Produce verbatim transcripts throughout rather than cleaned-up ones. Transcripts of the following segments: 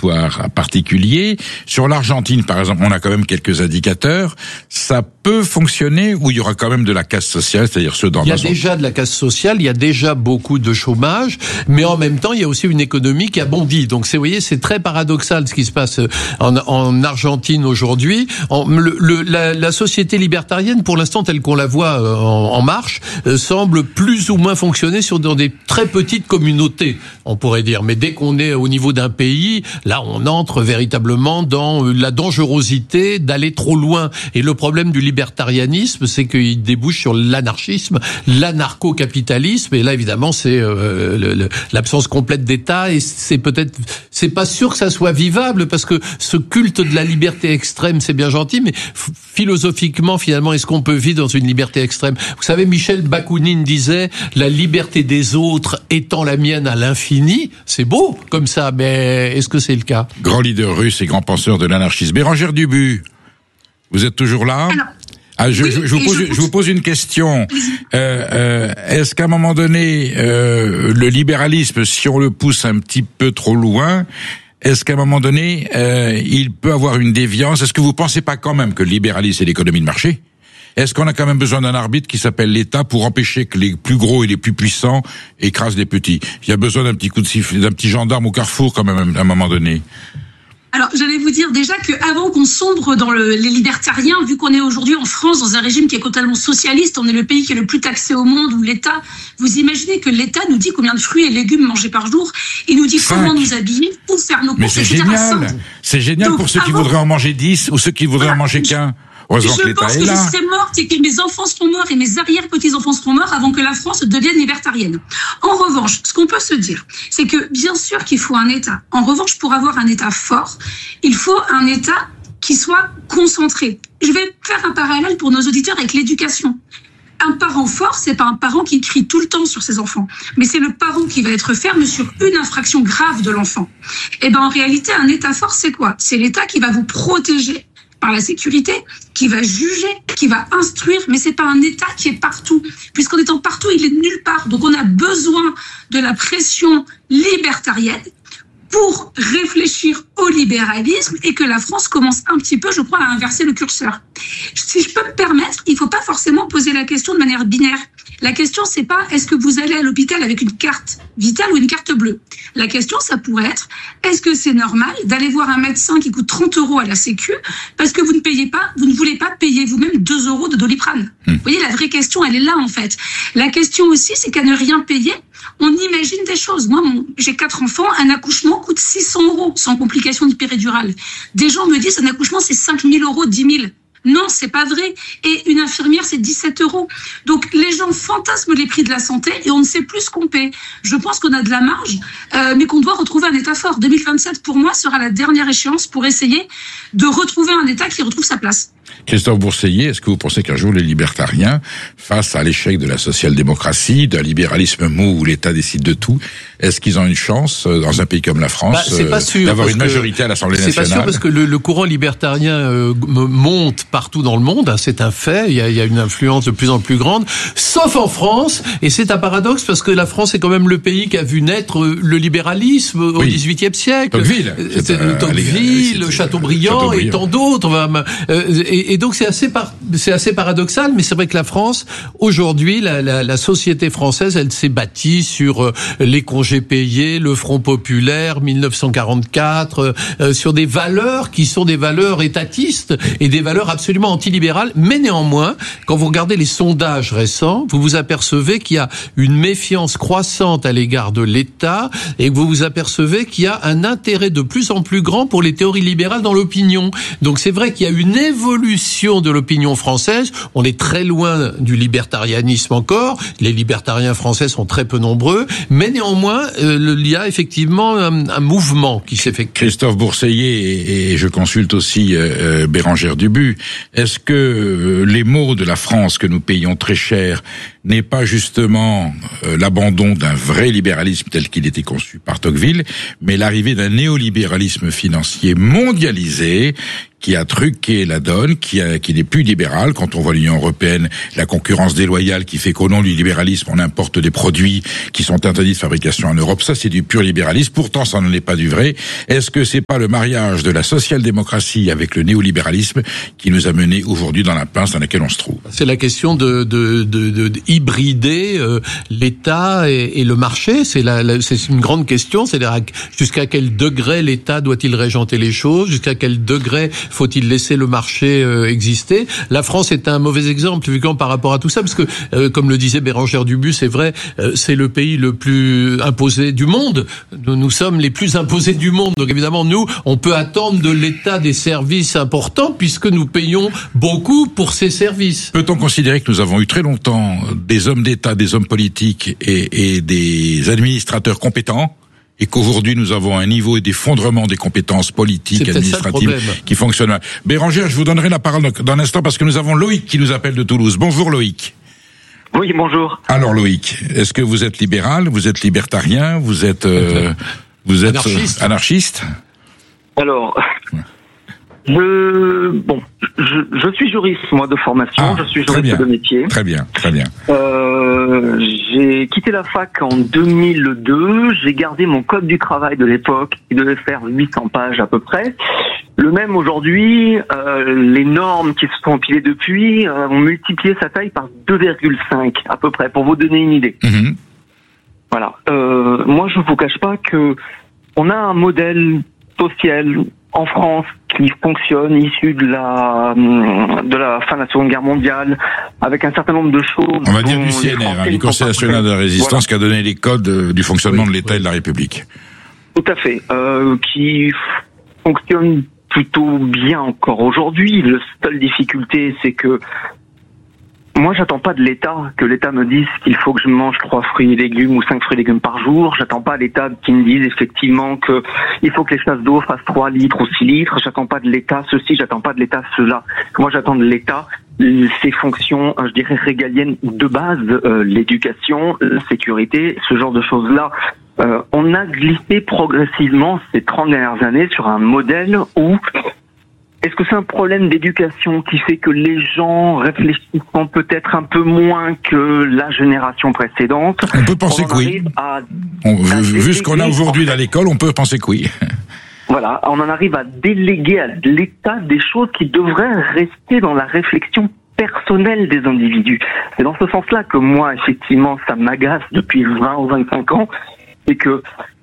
territoire particulier. Sur l'Argentine, par exemple, on a quand même quelques indicateurs. Ça peut fonctionner ou il y aura quand même de la casse sociale, c'est-à-dire ceux d'en bas. Il y a déjà de la casse sociale, il y a déjà beaucoup de chômage, mais en même temps, il y a aussi une économie qui a bondi. Donc, c'est, vous voyez, c'est très paradoxal ce qui se passe en, en Argentine aujourd'hui. En, le, le, la, la société libertarienne, pour l'instant, telle qu'on la voit en, en marche, euh, semble plus ou moins fonctionner sur dans des très petites communautés, on pourrait dire. Mais dès qu'on est au niveau d'un pays, là, on entre véritablement dans la dangerosité d'aller trop loin. Et le problème du libertarianisme, c'est qu'il débouche sur l'anarchisme, l'anarcho-capitalisme. Et là, évidemment, c'est euh, le, le, l'absence complète d'État. Et c'est peut-être, c'est pas sûr que ça soit vivable, parce que ce culte de la liberté extrême, c'est bien gentil, mais f- philosophiquement, finalement, est-ce qu'on peut vivre dans une liberté extrême? Vous savez, Michel Bakounine disait « La liberté des autres étant la mienne à l'infini ». C'est beau comme ça, mais est-ce que c'est le cas? Grand leader russe et grand penseur de l'anarchisme. Bérangère Dubu, vous êtes toujours là? Alors, ah, je, oui, je, je, vous pose, je... je vous pose une question. Euh, euh, est-ce qu'à un moment donné, euh, le libéralisme, si on le pousse un petit peu trop loin, est-ce qu'à un moment donné, euh, il peut avoir une déviance? Est-ce que vous pensez pas quand même que le libéralisme, c'est l'économie de marché? Est-ce qu'on a quand même besoin d'un arbitre qui s'appelle l'État pour empêcher que les plus gros et les plus puissants écrasent les petits? Il y a besoin d'un petit coup de sifflet, d'un petit gendarme au carrefour quand même à un moment donné. Alors, j'allais vous dire déjà qu'avant qu'on sombre dans le, les libertariens, vu qu'on est aujourd'hui en France dans un régime qui est totalement socialiste, on est le pays qui est le plus taxé au monde, où l'État, vous imaginez que l'État nous dit combien de fruits et légumes manger par jour, il nous dit Cinq. Comment nous habiller, où faire nos courses, Mais c'est et cetera. génial. C'est génial Donc, pour ceux qui avant... voudraient en manger dix ou ceux qui voudraient voilà. en manger qu'un. Heureusement je que l'État pense est que là. je serais morte et que mes enfants seront morts et mes arrière-petits-enfants seront morts avant que la France devienne libertarienne. En revanche, ce qu'on peut se dire, c'est que bien sûr qu'il faut un État. En revanche, pour avoir un État fort, il faut un État qui soit concentré. Je vais faire un parallèle pour nos auditeurs avec l'éducation. Un parent fort, c'est pas un parent qui crie tout le temps sur ses enfants, mais c'est le parent qui va être ferme sur une infraction grave de l'enfant. Et ben en réalité, un État fort, c'est quoi? C'est l'État qui va vous protéger par la sécurité, qui va juger, qui va instruire, mais c'est pas un État qui est partout. Puisqu'en étant partout, il est nulle part. Donc on a besoin de la pression libertarienne pour réfléchir au libéralisme et que la France commence un petit peu, je crois, à inverser le curseur. Si je peux me permettre, il faut pas forcément poser la question de manière binaire. La question, c'est pas est-ce que vous allez à l'hôpital avec une carte vitale ou une carte bleue. La question, ça pourrait être est-ce que c'est normal d'aller voir un médecin qui coûte trente euros à la Sécu parce que vous ne payez pas, vous ne voulez pas payer vous-même deux euros de Doliprane. Mmh. Vous voyez, la vraie question, elle est là en fait. La question aussi, c'est qu'à ne rien payer, on imagine des choses. Moi, mon, j'ai quatre enfants, un accouchement coûte six cents euros sans complications de péridurale. Des gens me disent un accouchement, c'est cinq mille euros, dix mille. Non, c'est pas vrai. Et une infirmière, c'est dix-sept euros. Donc, les gens fantasment les prix de la santé et on ne sait plus ce qu'on paie. Je pense qu'on a de la marge, euh, mais qu'on doit retrouver un État fort. deux mille vingt-sept, pour moi, sera la dernière échéance pour essayer de retrouver un État qui retrouve sa place. Christophe Bourseiller, est-ce que vous pensez qu'un jour les libertariens, face à l'échec de la social-démocratie, d'un libéralisme mou où l'État décide de tout, est-ce qu'ils ont une chance, dans un pays comme la France, bah, c'est pas sûr, d'avoir une majorité à l'Assemblée nationale? C'est pas sûr parce que le, le courant libertarien euh, monte partout dans le monde, hein, c'est un fait, il y, a, il y a une influence de plus en plus grande, sauf en France, et c'est un paradoxe parce que la France est quand même le pays qui a vu naître le libéralisme au oui. dix-huitième siècle. Tocqueville. C'est, euh, Tocqueville, Chateaubriand, Chateaubriand et tant d'autres. Euh, et, et donc c'est assez, par, c'est assez paradoxal, mais c'est vrai que la France, aujourd'hui, la, la, la société française, elle s'est bâtie sur euh, les congés payés, le Front populaire, mille neuf cent quarante-quatre, euh, sur des valeurs qui sont des valeurs étatistes et des valeurs absolument antilibérales. Mais néanmoins, quand vous regardez les sondages récents, vous vous apercevez qu'il y a une méfiance croissante à l'égard de l'État et que vous vous apercevez qu'il y a un intérêt de plus en plus grand pour les théories libérales dans l'opinion. Donc c'est vrai qu'il y a une évolution de l'opinion française. On est très loin du libertarianisme encore. Les libertariens français sont très peu nombreux, mais néanmoins, euh, il y a effectivement un, un mouvement qui s'est fait. Christophe Bourseiller, et, et je consulte aussi euh, Bérangère Dubu, est-ce que euh, les maux de la France que nous payons très cher n'est pas justement euh, l'abandon d'un vrai libéralisme tel qu'il était conçu par Tocqueville, mais l'arrivée d'un néolibéralisme financier mondialisé qui a truqué la donne, qui, a, qui n'est plus libéral. Quand on voit l'Union européenne, la concurrence déloyale qui fait qu'au nom du libéralisme, on importe des produits qui sont interdits de fabrication en Europe, ça c'est du pur libéralisme. Pourtant, ça n'en est pas du vrai. Est-ce que c'est pas le mariage de la social-démocratie avec le néolibéralisme qui nous a menés aujourd'hui dans la pince dans laquelle on se trouve? C'est la question de, de, de, de, de hybrider euh, l'État et, et le marché. C'est, la, la, c'est une grande question. C'est-à-dire jusqu'à quel degré l'État doit-il régenter les choses? Jusqu'à quel degré faut-il laisser le marché euh, exister? La France est un mauvais exemple évidemment par rapport à tout ça, parce que euh, comme le disait Bérangère Dubus, c'est vrai, euh, c'est le pays le plus imposé du monde. Nous, nous sommes les plus imposés du monde. Donc évidemment, nous, on peut attendre de l'État des services importants puisque nous payons beaucoup pour ces services. Peut-on considérer que nous avons eu très longtemps des hommes d'État, des hommes politiques et, et des administrateurs compétents, et qu'aujourd'hui nous avons un niveau d'effondrement des compétences politiques, administratives qui fonctionnent mal? Bérangère, je vous donnerai la parole dans un instant parce que nous avons Loïc qui nous appelle de Toulouse. Bonjour Loïc. Oui, bonjour. Alors Loïc, est-ce que vous êtes libéral, vous êtes libertarien, vous êtes euh, vous êtes anarchiste, anarchiste Alors, je bon, je, je suis juriste moi de formation, ah, je suis juriste de métier. Très bien, très bien. Euh, j'ai quitté la fac en deux mille deux, j'ai gardé mon code du travail de l'époque qui devait faire huit cents pages à peu près. Le même aujourd'hui, euh, les normes qui se sont empilées depuis euh, ont multiplié sa taille par deux virgule cinq à peu près, pour vous donner une idée. Mmh. Voilà. Euh, moi, je ne vous cache pas que on a un modèle social en France qui fonctionne, issu de la de la fin de la Seconde Guerre mondiale, avec un certain nombre de choses. On va dire du C N R, hein, du Conseil national de la résistance, voilà, qui a donné les codes du fonctionnement oui, de l'État oui. et de la République. Tout à fait. Euh, qui fonctionne plutôt bien encore aujourd'hui. La seule difficulté, c'est que moi, j'attends pas de l'État que l'État me dise qu'il faut que je mange trois fruits et légumes ou cinq fruits et légumes par jour. J'attends pas l'État qui me dise effectivement que il faut que les chasses d'eau fassent trois litres ou six litres. J'attends pas de l'État ceci, j'attends pas de l'État cela. Moi, j'attends de l'État ses fonctions, je dirais, régaliennes de base, euh, l'éducation, la sécurité, ce genre de choses-là. Euh, on a glissé progressivement ces trente dernières années sur un modèle où est-ce que c'est un problème d'éducation qui fait que les gens réfléchissent peut-être un peu moins que la génération précédente? On peut penser on que oui. À, on, à vu ce qu'on a aujourd'hui dans l'école, on peut penser que oui. Voilà, on en arrive à déléguer à l'État des choses qui devraient rester dans la réflexion personnelle des individus. C'est dans ce sens-là que moi, effectivement, ça m'agace depuis vingt ou vingt-cinq ans, c'est que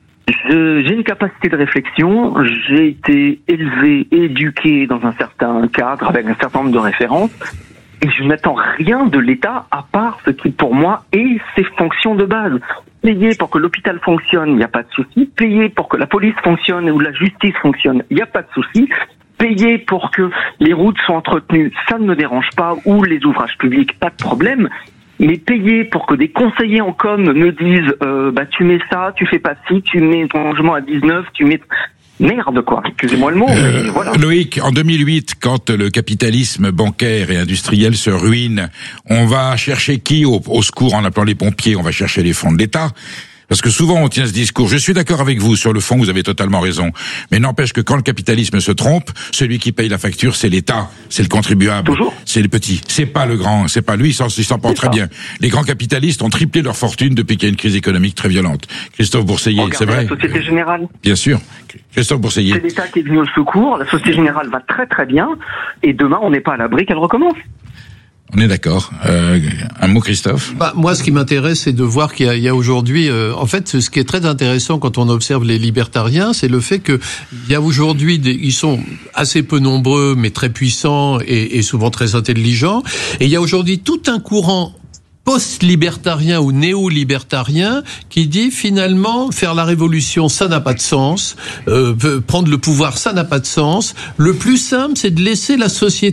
Je, j'ai une capacité de réflexion, j'ai été élevé, éduqué dans un certain cadre, avec un certain nombre de références, et je n'attends rien de l'État à part ce qui, pour moi, est ses fonctions de base. Payer pour que l'hôpital fonctionne, il n'y a pas de souci. Payer pour que la police fonctionne ou la justice fonctionne, il n'y a pas de souci. Payer pour que les routes soient entretenues, ça ne me dérange pas, ou les ouvrages publics, pas de problème. Mais payer pour que des conseillers en com me disent euh, bah tu mets ça, tu fais pas ci, tu mets ton logement à dix-neuf, tu mets merde quoi. Excusez-moi le mot. Euh, mais voilà. Loïc, en deux mille huit, quand le capitalisme bancaire et industriel se ruine, on va chercher qui au, au secours en appelant les pompiers? On va chercher les fonds de l'État. Parce que souvent on tient ce discours. Je suis d'accord avec vous sur le fond, vous avez totalement raison. Mais n'empêche que quand le capitalisme se trompe, celui qui paye la facture, c'est l'État, c'est le contribuable, Toujours. c'est le petit. C'est pas le grand, c'est pas lui, il s'en, il s'en porte très bien. Les grands capitalistes ont triplé leur fortune depuis qu'il y a une crise économique très violente. Christophe Bourseiller, c'est vrai. La Société Générale. Bien sûr. Christophe Bourseiller. C'est l'État qui est venu au secours. La Société Générale va très très bien. Et demain, on n'est pas à l'abri qu'elle recommence. On est d'accord. Euh, un mot, Christophe? Bah, moi, ce qui m'intéresse, c'est de voir qu'il y a, il y a aujourd'hui... Euh, en fait, ce qui est très intéressant quand on observe les libertariens, c'est le fait que il y a aujourd'hui... Des, ils sont assez peu nombreux, mais très puissants et, et souvent très intelligents. Et il y a aujourd'hui tout un courant post-libertarien ou néo-libertarien qui dit finalement faire la révolution ça n'a pas de sens, euh, prendre le pouvoir ça n'a pas de sens, le plus simple c'est de laisser la société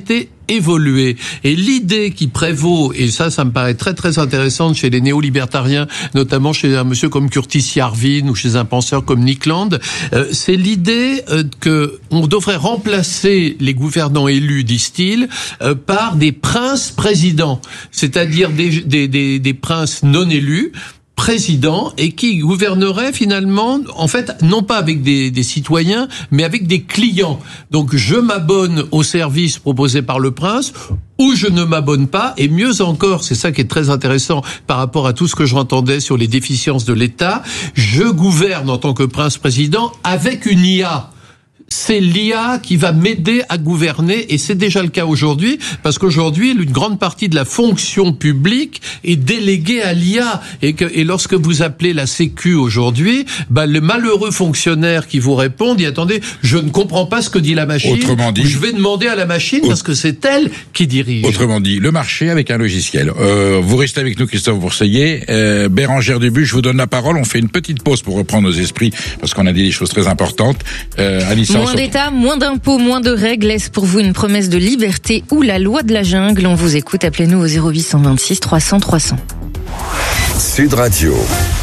évoluer. Et l'idée qui prévaut, et ça, ça me paraît très très intéressante chez les néo-libertariens, notamment chez un monsieur comme Curtis Yarvin ou chez un penseur comme Nick Land, euh, c'est l'idée euh, que on devrait remplacer les gouvernants élus, disent-ils, euh, par des princes présidents, c'est-à-dire des, des, des, des princes non élus, président, et qui gouvernerait finalement, en fait, non pas avec des, des citoyens, mais avec des clients. Donc, je m'abonne aux services proposés par le prince, ou je ne m'abonne pas, et mieux encore, c'est ça qui est très intéressant par rapport à tout ce que j'entendais sur les déficiences de l'État, je gouverne en tant que prince-président avec une I A. C'est l'I A qui va m'aider à gouverner, et c'est déjà le cas aujourd'hui, parce qu'aujourd'hui, une grande partie de la fonction publique est déléguée à l'I A, et que, et lorsque vous appelez la Sécu aujourd'hui, bah, le malheureux fonctionnaire qui vous répond, dit, attendez, je ne comprends pas ce que dit la machine, autrement dit, je vais demander à la machine, parce que c'est elle qui dirige. Autrement dit, le marché avec un logiciel. Euh, vous restez avec nous, Christophe Bourseillet. Euh, Bérangère Dubuc, je vous donne la parole, on fait une petite pause pour reprendre nos esprits, parce qu'on a dit des choses très importantes. Euh, Anissa, Moins d'État, moins d'impôts, moins de règles. Est-ce pour vous une promesse de liberté ou la loi de la jungle? On vous écoute, appelez-nous au zéro huit cent vingt-six trois cents trois cents. Sud Radio.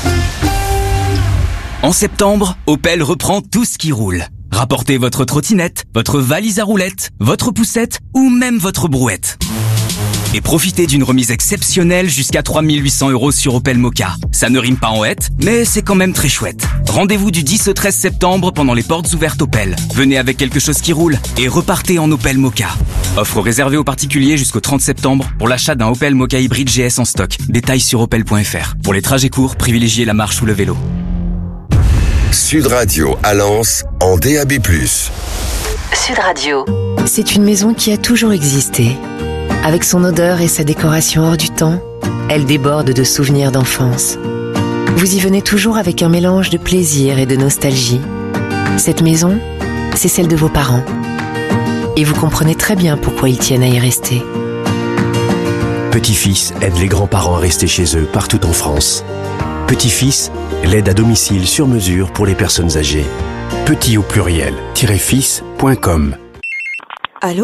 En septembre, Opel reprend tout ce qui roule. Rapportez votre trottinette, votre valise à roulettes, votre poussette ou même votre brouette. Et profitez d'une remise exceptionnelle jusqu'à trois mille huit cents euros sur Opel Mokka. Ça ne rime pas en hête, mais c'est quand même très chouette. Rendez-vous du dix au treize septembre pendant les portes ouvertes Opel. Venez avec quelque chose qui roule et repartez en Opel Mokka. Offre réservée aux particuliers jusqu'au trente septembre pour l'achat d'un Opel Mokka hybride G S en stock. Détails sur opel point f r. Pour les trajets courts, privilégiez la marche ou le vélo. Sud Radio à Lens en D A B plus. Sud Radio. C'est une maison qui a toujours existé. Avec son odeur et sa décoration hors du temps, elle déborde de souvenirs d'enfance. Vous y venez toujours avec un mélange de plaisir et de nostalgie. Cette maison, c'est celle de vos parents. Et vous comprenez très bien pourquoi ils tiennent à y rester. Petit-Fils aide les grands-parents à rester chez eux partout en France. Petit-Fils, l'aide à domicile sur mesure pour les personnes âgées. Petit au pluriel, fils point com. Allô ?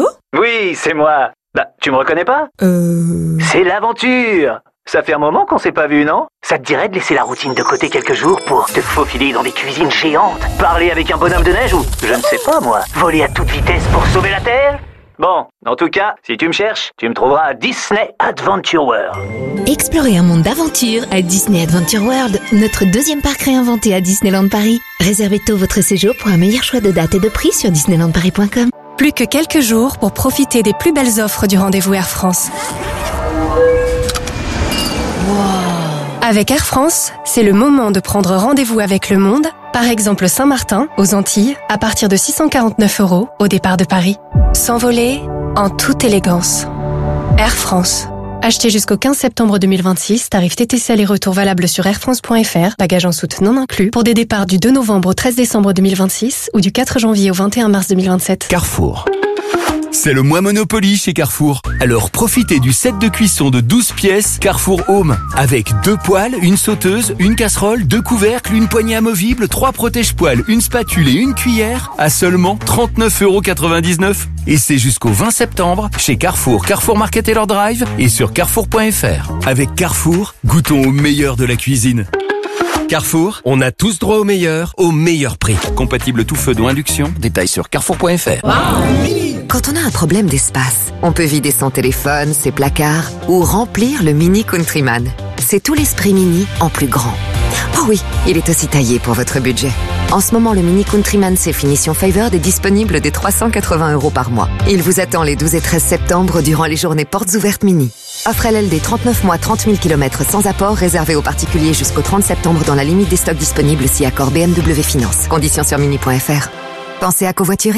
Oui, c'est moi. Bah, tu me reconnais pas ? Euh... C'est l'aventure. Ça fait un moment qu'on s'est pas vu, non ? Ça te dirait de laisser la routine de côté quelques jours pour te faufiler dans des cuisines géantes, parler avec un bonhomme de neige ou, je ne sais pas moi, voler à toute vitesse pour sauver la Terre ? Bon, en tout cas, si tu me cherches, tu me trouveras à Disney Adventure World. Explorez un monde d'aventure à Disney Adventure World, notre deuxième parc réinventé à Disneyland Paris. Réservez tôt votre séjour pour un meilleur choix de date et de prix sur disneyland paris point com. Plus que quelques jours pour profiter des plus belles offres du rendez-vous Air France. Wow. Avec Air France, c'est le moment de prendre rendez-vous avec le monde, par exemple Saint-Martin, aux Antilles, à partir de six cent quarante-neuf euros au départ de Paris. S'envoler en toute élégance. Air France. Achetez jusqu'au quinze septembre deux mille vingt-six, tarif T T C aller-retour valable sur air france point f r, bagages en soute non inclus, pour des départs du deux novembre au treize décembre deux mille vingt-six ou du quatre janvier au vingt et un mars deux mille vingt-sept. Carrefour. C'est le mois Monopoly chez Carrefour. Alors profitez du set de cuisson de douze pièces Carrefour Home. Avec deux poêles, une sauteuse, une casserole, deux couvercles, une poignée amovible, trois protège-poêles, une spatule et une cuillère à seulement trente-neuf euros quatre-vingt-dix-neuf. Et c'est jusqu'au vingt septembre chez Carrefour, Carrefour Market et leur drive et sur carrefour point f r. Avec Carrefour, goûtons au meilleur de la cuisine. Carrefour, on a tous droit au meilleur, au meilleur prix. Compatible tout feu d'eau induction, détails sur carrefour point f r. Quand on a un problème d'espace, on peut vider son téléphone, ses placards ou remplir le Mini Countryman. C'est tout l'esprit Mini en plus grand. Oh oui, il est aussi taillé pour votre budget. En ce moment, le Mini Countryman C Finition Favored est disponible dès trois cent quatre-vingts euros par mois. Il vous attend les douze et treize septembre durant les journées portes ouvertes Mini. Offre L L D trente-neuf mois, trente mille kilomètres sans apport, réservé aux particuliers jusqu'au trente septembre dans la limite des stocks disponibles si accord B M W Finance. Conditions sur mini point f r. Pensez à covoiturer.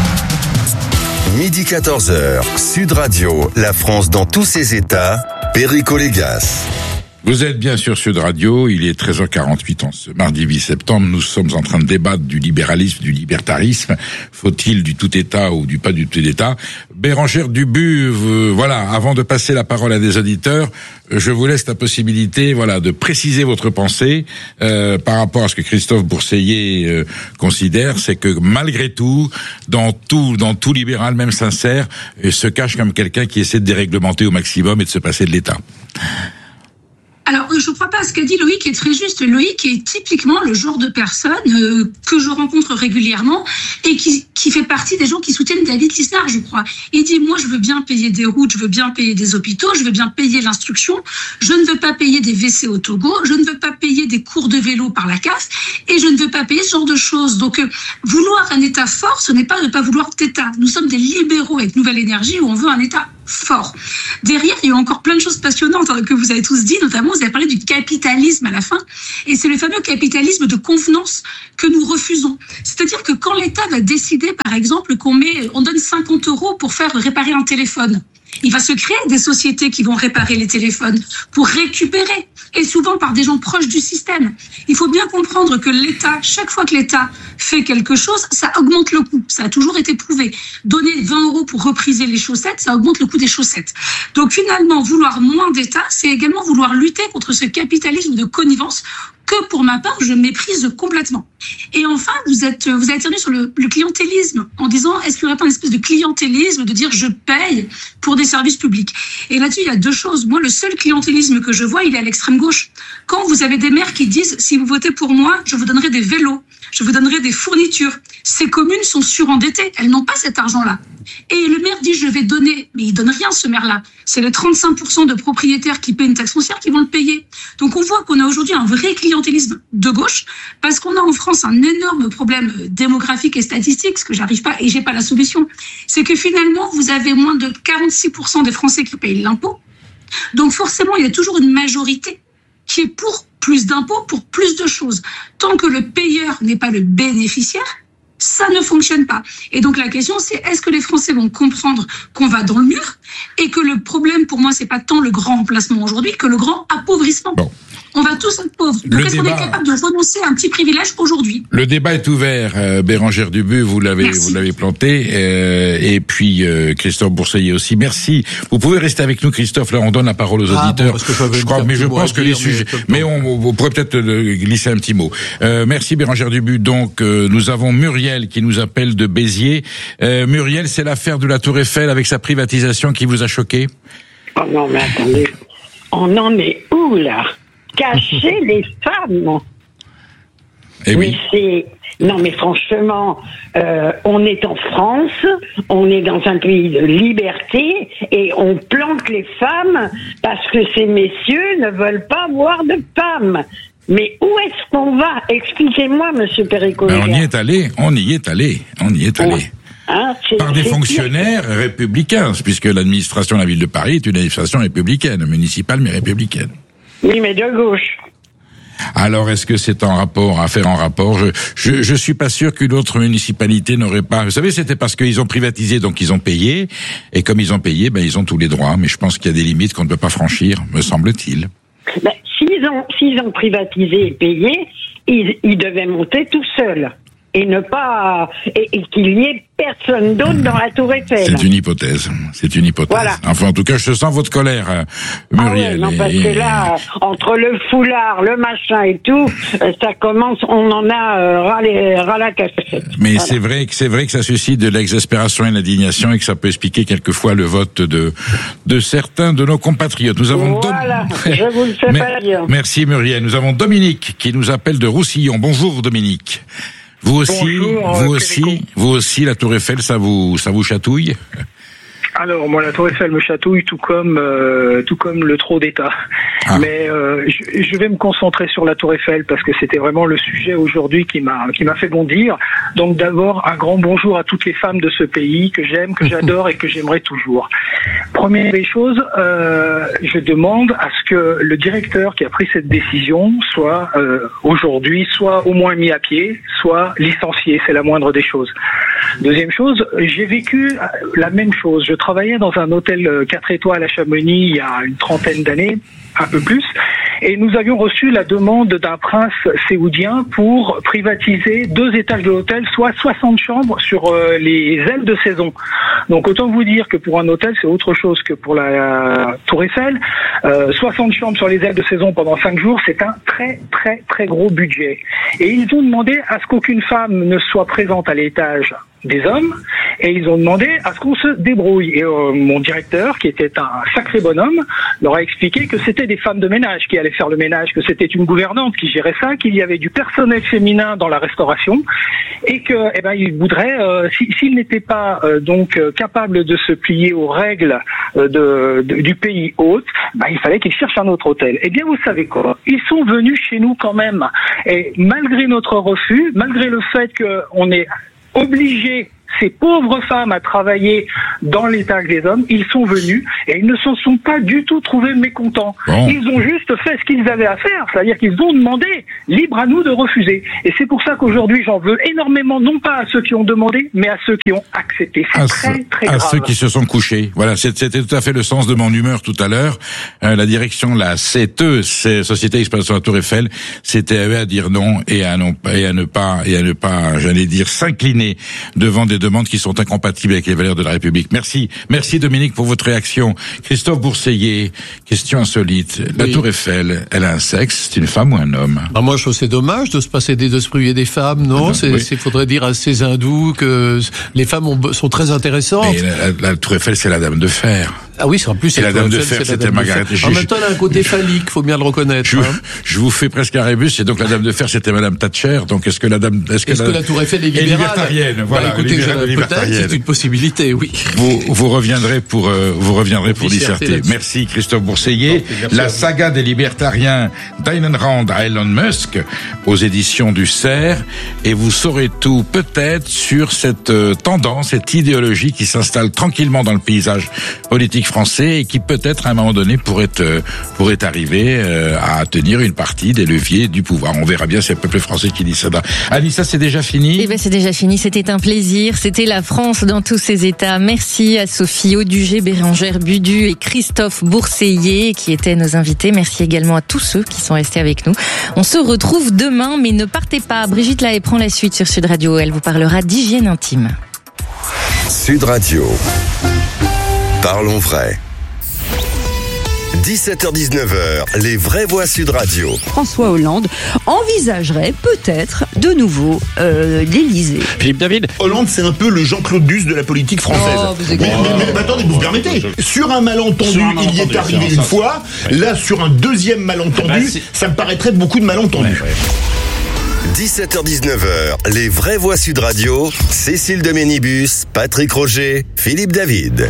Midi quatorze heures, Sud Radio, la France dans tous ses états, Perico Légas. Vous êtes bien sur Sud Radio, il est treize heures quarante-huit en ce mardi huit septembre. Nous sommes en train de débattre du libéralisme, du libertarisme. Faut-il du tout État ou du pas du tout État? Bérangère Dubu, euh, voilà, avant de passer la parole à des auditeurs, je vous laisse la possibilité, voilà, de préciser votre pensée euh, par rapport à ce que Christophe Bourseiller euh, considère, c'est que malgré tout, dans tout, dans tout libéral, même sincère, euh, se cache comme quelqu'un qui essaie de déréglementer au maximum et de se passer de l'État. Alors, je ne crois pas à ce qu'a dit Loïc, qui est très juste. Loïc est typiquement le genre de personne euh, que je rencontre régulièrement et qui, qui fait partie des gens qui soutiennent David Lisnard, je crois. Il dit, moi, je veux bien payer des routes, je veux bien payer des hôpitaux, je veux bien payer l'instruction, je ne veux pas payer des W C au Togo, je ne veux pas payer des cours de vélo par la C A F et je ne veux pas payer ce genre de choses. Donc, euh, vouloir un État fort, ce n'est pas ne pas vouloir d'État. Nous sommes des libéraux avec Nouvelle Énergie où on veut un État fort. Derrière, il y a encore plein de choses passionnantes que vous avez tous dit, notamment vous avez parlé du capitalisme à la fin, et c'est le fameux capitalisme de convenance que nous refusons. C'est-à-dire que quand l'État va décider, par exemple, qu'on met, on donne cinquante euros pour faire réparer un téléphone, il va se créer des sociétés qui vont réparer les téléphones pour récupérer, et souvent par des gens proches du système. Il faut bien comprendre que l'État, chaque fois que l'État fait quelque chose, ça augmente le coût. Ça a toujours été prouvé. Donner vingt euros pour repriser les chaussettes, ça augmente le coût des chaussettes. Donc finalement, vouloir moins d'État, c'est également vouloir lutter contre ce capitalisme de connivence que pour ma part, je méprise complètement. Et enfin, vous êtes, vous avez terminé sur le, le clientélisme en disant, est-ce qu'il n'y aurait pas une espèce de clientélisme de dire je paye pour des services publics? Et là-dessus, il y a deux choses. Moi, le seul clientélisme que je vois, il est à l'extrême gauche. Quand vous avez des maires qui disent, si vous votez pour moi, je vous donnerai des vélos, je vous donnerai des fournitures. Ces communes sont surendettées, elles n'ont pas cet argent-là. Et le maire dit, je vais donner, mais il donne rien, ce maire-là. C'est les trente-cinq pour cent de propriétaires qui paient une taxe foncière qui vont le payer. Donc on voit qu'on a aujourd'hui un vrai clientélisme de gauche, parce qu'on a en France un énorme problème démographique et statistique, ce que j'arrive pas, et j'ai pas la solution. C'est que finalement, vous avez moins de quarante-six pour cent des Français qui payent l'impôt. Donc forcément, il y a toujours une majorité qui est pour plus d'impôts, pour plus de choses. Tant que le payeur n'est pas le bénéficiaire, ça ne fonctionne pas. Et donc la question, c'est est-ce que les Français vont comprendre qu'on va dans le mur et que le problème, pour moi, c'est pas tant le grand remplacement aujourd'hui que le grand appauvrissement. Bon. On va tous être pauvres. Donc est-ce qu'on est capable de renoncer à un petit privilège aujourd'hui? Le débat est ouvert. Euh, Bérangère Dubu, vous l'avez, Merci. vous l'avez planté, euh, et puis euh, Christophe Bourseiller aussi. Merci. Vous pouvez rester avec nous, Christophe. Là, on donne la parole aux ah, auditeurs. Bon, parce que je, je crois, mais je pense que dire, les sujets. Mais, mais on, on pourrait peut-être glisser un petit mot. Euh, merci Bérangère Dubu. Donc, euh, nous avons Muriel qui nous appelle de Béziers. Euh, Muriel, c'est l'affaire de la Tour Eiffel avec sa privatisation qui vous a choqué? Oh non, mais attendez, on en est où là? Cacher les femmes. Eh oui. Mais c'est non, mais franchement, euh, on est en France, on est dans un pays de liberté et on planque les femmes parce que ces messieurs ne veulent pas voir de femmes. Mais où est-ce qu'on va? Expliquez-moi, Monsieur Perico. Ben, on y est allé, on y est allé, on y est allé. Ouais. Hein, par des fonctionnaires pire. républicains, puisque l'administration de la ville de Paris est une administration républicaine, municipale mais républicaine. Oui, mais de gauche. Alors, est-ce que c'est en rapport, à faire en rapport? Je, je, je suis pas sûr qu'une autre municipalité n'aurait pas. Vous savez, c'était parce qu'ils ont privatisé, donc ils ont payé, et comme ils ont payé, ben ils ont tous les droits. Mais je pense qu'il y a des limites qu'on ne peut pas franchir, me semble-t-il. Ben, s'ils ont, s'ils ont privatisé et payé, ils, ils devaient monter tout seuls. Et ne pas, et, et qu'il n'y ait personne d'autre dans la Tour Eiffel. C'est une hypothèse. C'est une hypothèse. Voilà. Enfin, en tout cas, je sens votre colère, euh, Muriel. Ah ouais, non, parce et, que là, entre le foulard, le machin et tout, ça commence, on en a euh, ras, les, ras la cachette. Mais voilà. c'est vrai que c'est vrai que ça suscite de l'exaspération et de l'indignation et que ça peut expliquer quelquefois le vote de de certains de nos compatriotes. Nous avons voilà, Dom... je vous le fais pas dire. Merci Muriel. Nous avons Dominique qui nous appelle de Roussillon. Bonjour Dominique. Vous aussi, Bonjour, vous euh, aussi, vous aussi, la Tour Eiffel, ça vous, ça vous chatouille? Alors moi la Tour Eiffel me chatouille tout comme euh, tout comme le trop d'État. Ah. Mais euh, je, je vais me concentrer sur la Tour Eiffel parce que c'était vraiment le sujet aujourd'hui qui m'a qui m'a fait bondir. Donc d'abord un grand bonjour à toutes les femmes de ce pays que j'aime, que j'adore et que j'aimerais toujours. Première des choses, euh, je demande à ce que le directeur qui a pris cette décision soit euh, aujourd'hui soit au moins mis à pied, soit licencié. C'est la moindre des choses. Deuxième chose, j'ai vécu la même chose. Je travaillais dans un hôtel quatre étoiles à Chamonix il y a une trentaine d'années, un peu plus, Et nous avions reçu la demande d'un prince saoudien pour privatiser deux étages de l'hôtel, soit soixante chambres sur euh, les ailes de saison. Donc autant vous dire que pour un hôtel, c'est autre chose que pour la, la Tour Eiffel. Euh, soixante chambres sur les ailes de saison pendant cinq jours, c'est un très très très gros budget. Et ils ont demandé à ce qu'aucune femme ne soit présente à l'étage des hommes, et ils ont demandé à ce qu'on se débrouille. Et euh, mon directeur, qui était un sacré bonhomme, leur a expliqué que c'était des femmes de ménage qui allaient faire le ménage, que c'était une gouvernante qui gérait ça, qu'il y avait du personnel féminin dans la restauration, et que, eh ben, il voudrait, euh, si, s'il n'était pas euh, donc euh, capable de se plier aux règles euh, de, de, du pays hôte, ben, il fallait qu'il cherche un autre hôtel. Eh bien, vous savez quoi ? Ils sont venus chez nous quand même, et malgré notre refus, malgré le fait qu'on est obliger ces pauvres femmes à travailler dans l'étage des hommes, ils sont venus et ils ne se sont pas du tout trouvés mécontents. Bon. Ils ont juste fait ce qu'ils avaient à faire, c'est-à-dire qu'ils ont demandé, libre à nous de refuser. Et c'est pour ça qu'aujourd'hui j'en veux énormément, non pas à ceux qui ont demandé, mais à ceux qui ont accepté. C'est à très ce, très à grave. ceux qui se sont couchés. Voilà, c'était tout à fait le sens de mon humeur tout à l'heure. Euh, la direction, la C T E, c'est Société Exploitation de la Tour Eiffel, c'était à eux à dire non et à, non, et à ne pas, et à ne pas, j'allais dire, s'incliner devant des demandes qui sont incompatibles avec les valeurs de la République. Merci. Merci Dominique pour votre réaction. Christophe Bourseiller, question insolite. La oui. Tour Eiffel, elle a un sexe, c'est une femme ou un homme? Bah moi je trouve c'est dommage de se passer des de se priver des femmes, non? Ah, c'est, oui. c'est faudrait dire à ces hindous que les femmes ont, sont très intéressantes. Mais la, la Tour Eiffel, c'est la Dame de Fer. Ah oui, en plus c'est la Dame de Fer, c'était Margaret. En même temps, elle a un côté phallique, faut bien le reconnaître. Je, hein. je vous fais presque un rébus, et donc la Dame de Fer, c'était Madame Thatcher. Donc est-ce que la Dame, est-ce que, est-ce la, que la Tour Eiffel est libérale? libertarienne? Voilà, bah, écoutez, libéral, peut-être, c'est une possibilité, oui. Vous, vous reviendrez pour, euh, vous reviendrez pour disserter. Merci Christophe Bourseiller. La saga des libertariens d'Ayn Rand à Elon Musk aux éditions du Cerf, et vous saurez tout peut-être sur cette euh, tendance, cette idéologie qui s'installe tranquillement dans le paysage politique français et qui peut-être à un moment donné pourrait euh, pourrait arriver euh, à tenir une partie des leviers du pouvoir. On verra bien, c'est le peuple français qui dit ça. Anissa, c'est déjà fini? Eh ben, c'est déjà fini. C'était un plaisir. C'était la France dans tous ses états. Merci à Sophie Audugé, Bérangère Budu et Christophe Bourseiller qui étaient nos invités. Merci également à tous ceux qui sont restés avec nous. On se retrouve demain, mais ne partez pas. Brigitte Lahaie prend la suite sur Sud Radio. Elle vous parlera d'hygiène intime. Sud Radio. Parlons vrai. dix-sept heures dix-neuf heures, les vraies voix Sud Radio. François Hollande envisagerait peut-être de nouveau euh, l'Élysée. Philippe David. Hollande, c'est un peu le Jean-Claude Duss de la politique française. Oh, vous mais, mais, mais, mais attendez, vous me permettez. Sur un malentendu, sur un malentendu il y est arrivé une fois. Ouais. Là, sur un deuxième malentendu, bah, ça me paraîtrait beaucoup de malentendus. Ouais, ouais. dix-sept heures dix-neuf heures, les vraies voix Sud Radio. Cécile de Ménibus, Patrick Roger, Philippe David.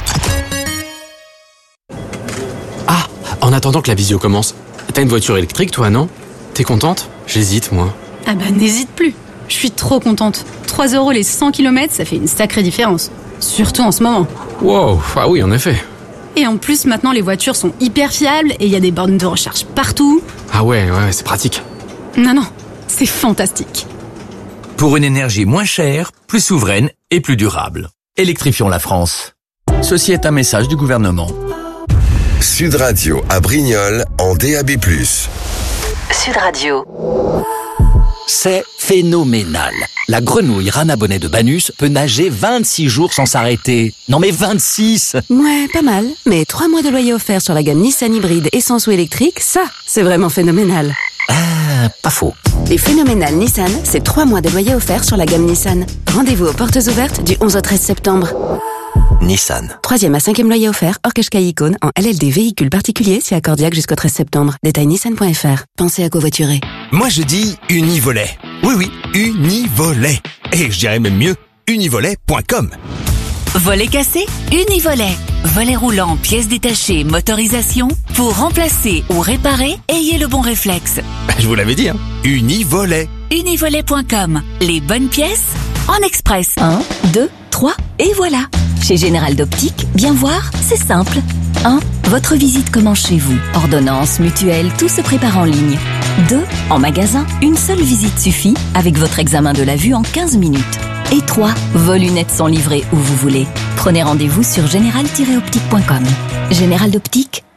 Ah, en attendant que la visio commence, t'as une voiture électrique toi, non? T'es contente? J'hésite, moi. Ah bah n'hésite plus. Je suis trop contente. trois euros les cent kilomètres, ça fait une sacrée différence. Surtout en ce moment. Wow, ah oui, en effet. Et en plus, maintenant, les voitures sont hyper fiables et il y a des bornes de recharge partout. Ah ouais, ouais, c'est pratique. Non, non, c'est fantastique. Pour une énergie moins chère, plus souveraine et plus durable. Électrifions la France. Ceci est un message du gouvernement. Sud Radio à Brignoles en D A B plus. Sud Radio. C'est phénoménal. La grenouille Rana Bonnet de Banus peut nager vingt-six jours sans s'arrêter. Non mais vingt-six! Ouais, pas mal. Mais trois mois de loyer offert sur la gamme Nissan hybride essence ou électrique, ça, c'est vraiment phénoménal. Ah, pas faux. Les phénoménales Nissan, c'est trois mois de loyer offert sur la gamme Nissan. Rendez-vous aux portes ouvertes du onze au treize septembre. Nissan. Troisième à cinquième loyer offert, hors Qashqai Icône, en L L D véhicule particulier, si accordiaque jusqu'au treize septembre. Détail nissan point f r. Pensez à covoiturer. Moi je dis Univolet. Oui oui, Univolet. Et je dirais même mieux, univolet point com. Volet cassé, Univolet. Volet roulant, pièces détachées, motorisation. Pour remplacer ou réparer, ayez le bon réflexe. Je vous l'avais dit, hein. Univolet. Univolet point com. Les bonnes pièces en express. un, deux, trois, et voilà. Chez Général d'Optique, bien voir, c'est simple. un. Votre visite commence chez vous. Ordonnance, mutuelle, tout se prépare en ligne. deux. En magasin, une seule visite suffit avec votre examen de la vue en quinze minutes. Et trois. Vos lunettes sont livrées où vous voulez. Prenez rendez-vous sur général tiret optique point com. Général d'Optique,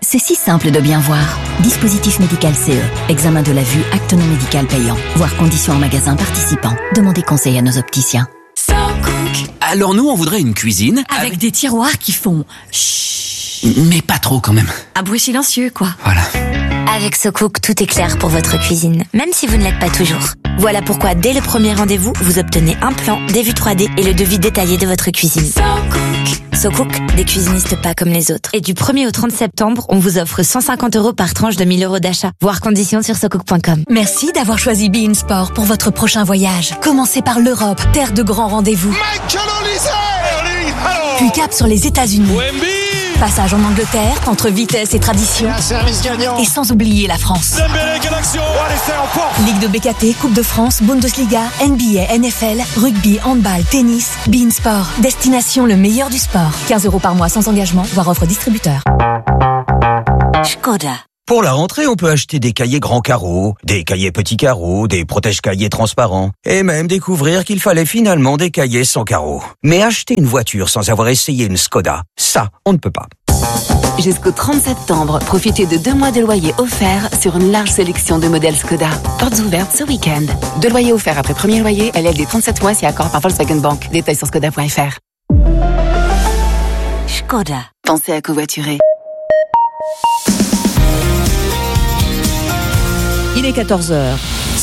C'est si simple de bien voir. Dispositif médical C E. Examen de la vue, acte non médical payant. Voir conditions en magasin participant. Demandez conseil à nos opticiens. So Cook. Alors nous, on voudrait une cuisine avec, avec des tiroirs qui font chut. Mais pas trop quand même. Un bruit silencieux, quoi. Voilà. Avec So Cook, tout est clair pour votre cuisine, même si vous ne l'êtes pas toujours. Voilà pourquoi, dès le premier rendez-vous, vous obtenez un plan, des vues trois D et le devis détaillé de votre cuisine. So Cook. So Cook, des cuisinistes pas comme les autres. Et du premier au trente septembre, on vous offre cent cinquante euros par tranche de mille euros d'achat. Voir conditions sur so cook point com. Merci d'avoir choisi Be In Sport pour votre prochain voyage. Commencez par l'Europe, terre de grands rendez-vous. Puis cap sur les États-Unis. Passage en Angleterre, entre vitesse et tradition. Et sans oublier la France. Ligue de B K T, Coupe de France, Bundesliga, N B A, N F L, rugby, handball, tennis, Be In Sport. Destination le meilleur du sport. quinze euros par mois sans engagement, voire offre distributeur. Skoda. Pour la rentrée, on peut acheter des cahiers grands carreaux, des cahiers petits carreaux, des protège-cahiers transparents, et même découvrir qu'il fallait finalement des cahiers sans carreaux. Mais acheter une voiture sans avoir essayé une Skoda, ça, on ne peut pas. Jusqu'au trente septembre, profitez de deux mois de loyer offerts sur une large sélection de modèles Skoda. Portes ouvertes ce week-end. Deux loyers offerts après premier loyer, L L D trente-sept mois si accord par Volkswagen Bank. Détails sur skoda point f r. Skoda. Pensez à covoiturer. Il est quatorze heures.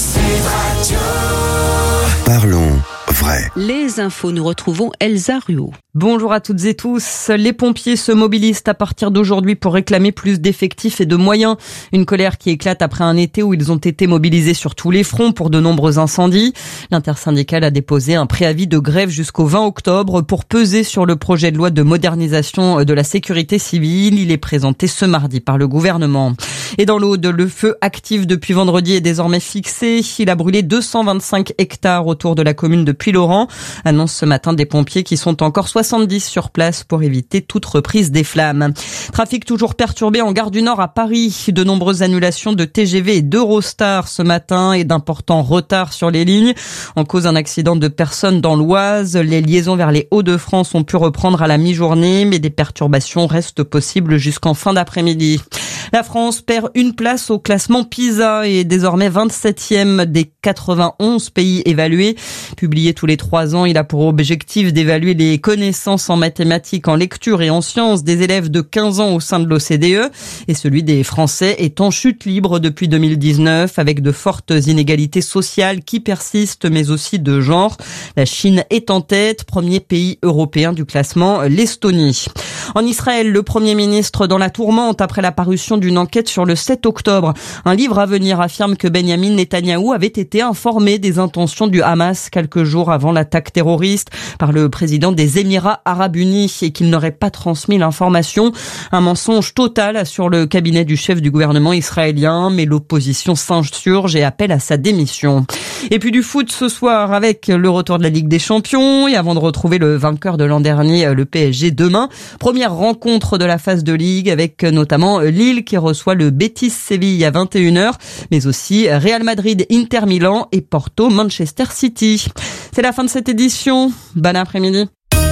Parlons vrai. Les infos, nous retrouvons Elsa Ruot. Bonjour à toutes et tous. Les pompiers se mobilisent à partir d'aujourd'hui pour réclamer plus d'effectifs et de moyens. Une colère qui éclate après un été où ils ont été mobilisés sur tous les fronts pour de nombreux incendies. L'intersyndicale a déposé un préavis de grève jusqu'au vingt octobre pour peser sur le projet de loi de modernisation de la sécurité civile. Il est présenté ce mardi par le gouvernement. Et dans l'Aude, le feu actif depuis vendredi est désormais fixé. Il a brûlé deux cent vingt-cinq hectares autour de la commune de Puylaurens. Annonce ce matin des pompiers qui sont encore soixante-dix sur place pour éviter toute reprise des flammes. Trafic toujours perturbé en gare du Nord à Paris. De nombreuses annulations de T G V et d'Eurostar ce matin et d'importants retards sur les lignes. En cause d'un accident de personnes dans l'Oise, les liaisons vers les Hauts-de-France ont pu reprendre à la mi-journée, mais des perturbations restent possibles jusqu'en fin d'après-midi. La France perd une place au classement PISA et est désormais vingt-septième des quatre-vingt-onze pays évalués. Publié tous les trois ans, il a pour objectif d'évaluer les connaissances en mathématiques, en lecture et en sciences des élèves de quinze ans au sein de l'O C D E. Et celui des Français est en chute libre depuis deux mille dix-neuf avec de fortes inégalités sociales qui persistent mais aussi de genre. La Chine est en tête, premier pays européen du classement, l'Estonie. En Israël, le Premier ministre dans la tourmente après la parution d'une enquête sur le sept octobre. Un livre à venir affirme que Benyamin Netanyahou avait été informé des intentions du Hamas quelques jours avant l'attaque terroriste par le président des Émirats Arabes Unis et qu'il n'aurait pas transmis l'information. Un mensonge total sur le cabinet du chef du gouvernement israélien, mais l'opposition s'insurge et appelle à sa démission. Et puis du foot ce soir avec le retour de la Ligue des Champions et avant de retrouver le vainqueur de l'an dernier, le P S G demain. Première rencontre de la phase de Ligue avec notamment Lille qui reçoit le Betis Séville à vingt et une heures, mais aussi Real Madrid, Inter Milan et Porto, Manchester City. C'est la fin de cette édition. Bon après-midi.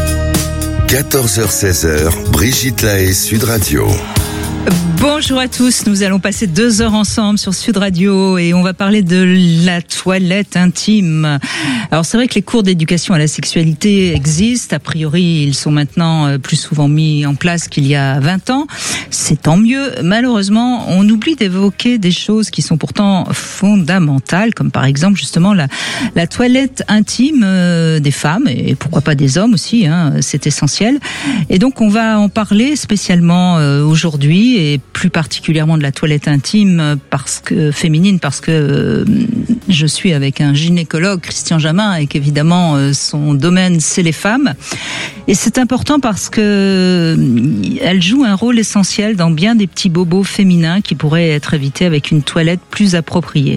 quatorze heures seize heures, Brigitte Lahaie, Sud Radio. Bonjour à tous, nous allons passer deux heures ensemble sur Sud Radio et on va parler de la toilette intime. Alors c'est vrai que les cours d'éducation à la sexualité existent, a priori ils sont maintenant plus souvent mis en place qu'il y a vingt ans, c'est tant mieux. Malheureusement, on oublie d'évoquer des choses qui sont pourtant fondamentales, comme par exemple justement la, la toilette intime des femmes et pourquoi pas des hommes aussi, hein, c'est essentiel. Et donc on va en parler spécialement aujourd'hui et plus particulièrement de la toilette intime parce que féminine parce que euh, je suis avec un gynécologue, Christian Jamin, et qu'évidemment euh, son domaine c'est les femmes et c'est important parce que euh, elle joue un rôle essentiel dans bien des petits bobos féminins qui pourraient être évités avec une toilette plus appropriée.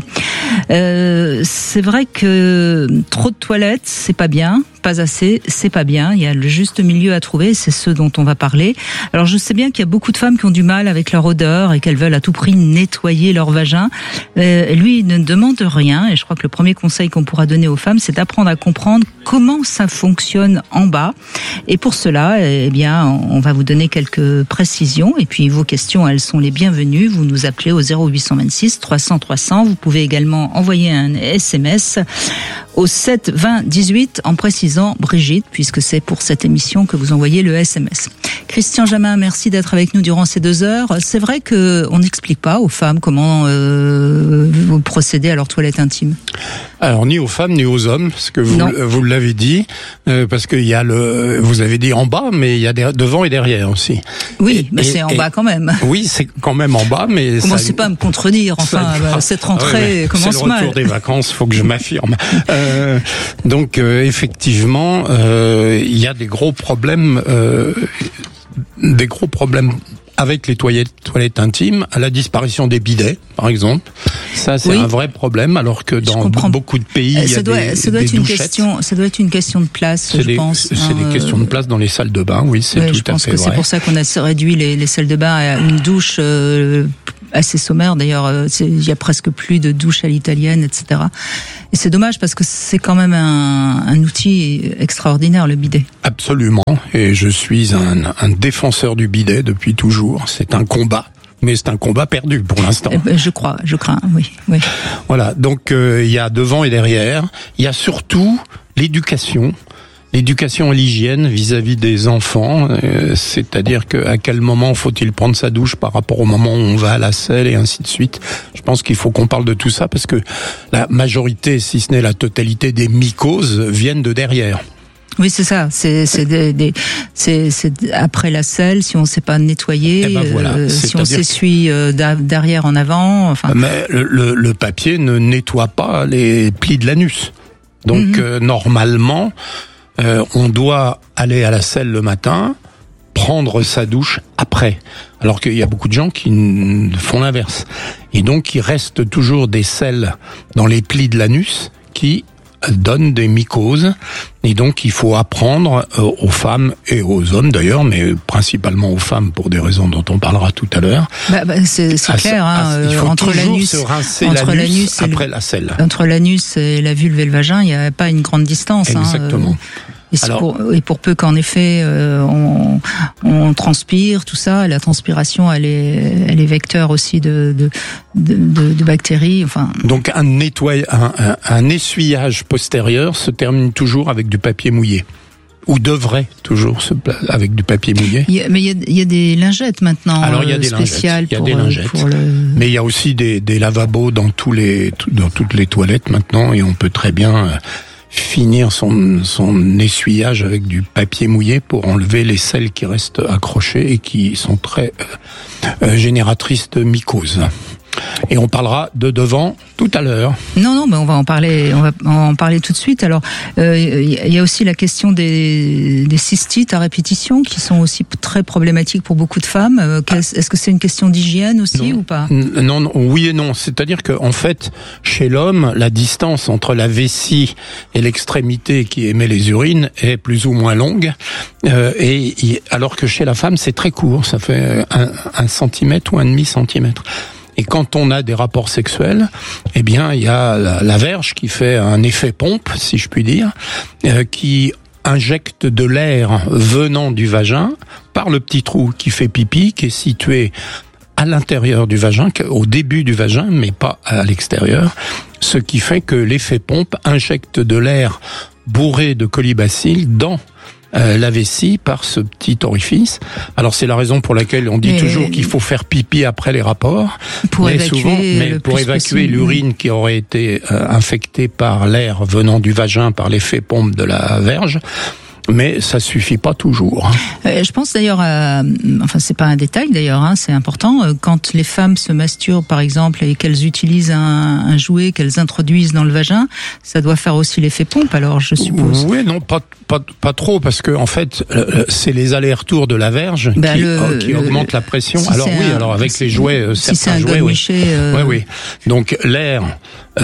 Euh, c'est vrai que trop de toilettes c'est pas bien, pas assez c'est pas bien, il y a le juste milieu à trouver, c'est ce dont on va parler. Alors je sais bien qu'il y a beaucoup de femmes qui ont du mal avec leur odeur et qu'elles veulent à tout prix nettoyer leur vagin. Euh, lui, il ne demande rien, hein, et je crois que le premier conseil qu'on pourra donner aux femmes, c'est d'apprendre à comprendre comment ça fonctionne en bas. Et pour cela, eh bien, on va vous donner quelques précisions. Et puis, vos questions, elles sont les bienvenues. Vous nous appelez au zéro huit cent vingt-six trois cents trois cents. Vous pouvez également envoyer un S M S au sept vingt dix-huit en précisant Brigitte, puisque c'est pour cette émission que vous envoyez le S M S. Christian Jamin, merci d'être avec nous durant ces deux heures. C'est vrai que on n'explique pas aux femmes comment euh, vous procédez à leur toilette intime. Alors ni aux femmes ni aux hommes, parce que vous, vous l'avez dit, euh, parce qu'il y a le, vous avez dit en bas, mais il y a des, devant et derrière aussi. Oui, mais c'est en et, bas quand même. Oui, c'est quand même en bas, mais commencez ça, pas à me contredire. Enfin, bah, cette rentrée ouais, ouais. commence mal. C'est le retour mal. des vacances, faut que je m'affirme. euh, donc euh, effectivement, euh, il y a des gros problèmes, euh, des gros problèmes. Avec les toilettes, toilettes intimes, à la disparition des bidets, par exemple. Ça, c'est oui. un vrai problème, alors que dans beaucoup de pays, il y a doit, des, ça doit des être une douchettes. question, ça doit être une question de place, c'est je des, pense. C'est hein, des questions de place dans les salles de bain, oui, c'est ouais, tout je à pense fait que vrai. C'est pour ça qu'on a réduit les, les salles de bain à une douche euh, assez sommaire. D'ailleurs, il y a presque plus de douches à l'italienne, et cetera. Et c'est dommage parce que c'est quand même un, un outil extraordinaire, le bidet. Absolument. Et je suis un, un défenseur du bidet depuis toujours. C'est un combat. Mais c'est un combat perdu pour l'instant. Je crois, je crains, oui, oui. Voilà, donc euh, il y a devant et derrière. Il y a surtout l'éducation. L'éducation à l'hygiène vis-à-vis des enfants, euh, c'est-à-dire que à quel moment faut-il prendre sa douche par rapport au moment où on va à la selle et ainsi de suite. Je pense qu'il faut qu'on parle de tout ça parce que la majorité, si ce n'est la totalité des mycoses, viennent de derrière. Oui, c'est ça. C'est c'est des, des c'est c'est après la selle, si on ne sait pas nettoyer, eh ben voilà. euh, si on s'essuie euh, d'arrière en avant. Enfin. Mais le, le, le papier ne nettoie pas les plis de l'anus. Donc mm-hmm. euh, normalement. Euh, on doit aller à la selle le matin, prendre sa douche après. Alors qu'il y a beaucoup de gens qui font l'inverse. Et donc, il reste toujours des selles dans les plis de l'anus qui donnent des mycoses. Et donc, il faut apprendre aux femmes et aux hommes d'ailleurs, mais principalement aux femmes pour des raisons dont on parlera tout à l'heure. Bah, bah, c'est c'est clair, hein, à, il faut entre l'anus, se rincer entre l'anus, l'anus et après le, la selle. Entre l'anus et la vulve et le vagin, il n'y a pas une grande distance. Exactement. Hein, euh, Et, Alors, pour, et pour peu qu'en effet euh, on, on transpire, tout ça, la transpiration, elle est, elle est vecteur aussi de, de, de, de, de bactéries. Enfin. Donc un nettoyage, un, un, un essuyage postérieur se termine toujours avec du papier mouillé. Ou devrait toujours se avec du papier mouillé. Il y a, mais il y, a, il y a des lingettes maintenant. Alors il y a des spéciales lingettes. Il y a pour, des lingettes. Pour le... Mais il y a aussi des, des lavabos dans tous les dans toutes les toilettes maintenant, et on peut très bien finir son, son essuyage avec du papier mouillé pour enlever les selles qui restent accrochées et qui sont très euh, génératrices de mycoses. Et on parlera de devant tout à l'heure. Non, non, mais on va en parler, on va en parler tout de suite. Alors, il euh, y a aussi la question des, des cystites à répétition qui sont aussi très problématiques pour beaucoup de femmes. Euh, Est-ce que c'est une question d'hygiène aussi non. ou pas? Non, non, oui et non. C'est-à-dire que en fait, chez l'homme, la distance entre la vessie et l'extrémité qui émet les urines est plus ou moins longue, euh, et alors que chez la femme, c'est très court. Ça fait un, un centimètre ou un demi centimètre. Et quand on a des rapports sexuels, eh bien, il y a la, la verge qui fait un effet pompe, si je puis dire, euh, qui injecte de l'air venant du vagin par le petit trou qui fait pipi, qui est situé à l'intérieur du vagin, au début du vagin, mais pas à l'extérieur, ce qui fait que l'effet pompe injecte de l'air bourré de colibacilles dans Euh, la vessie par ce petit orifice. Alors c'est la raison pour laquelle on dit mais toujours qu'il faut faire pipi après les rapports, pour mais évacuer souvent, mais pour évacuer l'urine qui aurait été euh, infectée par l'air venant du vagin par l'effet pompe de la verge. Mais ça suffit pas toujours. Euh, je pense d'ailleurs, à, enfin c'est pas un détail d'ailleurs, hein, c'est important. Quand les femmes se masturbent par exemple et qu'elles utilisent un, un jouet qu'elles introduisent dans le vagin, ça doit faire aussi l'effet pompe. Alors je suppose. Oui, non, pas pas pas trop parce que en fait c'est les allers-retours de la verge bah, qui, le, qui augmentent la pression. Si alors oui, un, alors avec si, les jouets, si certains c'est un jouets, oui. Euh... oui, oui. Donc l'air. Euh,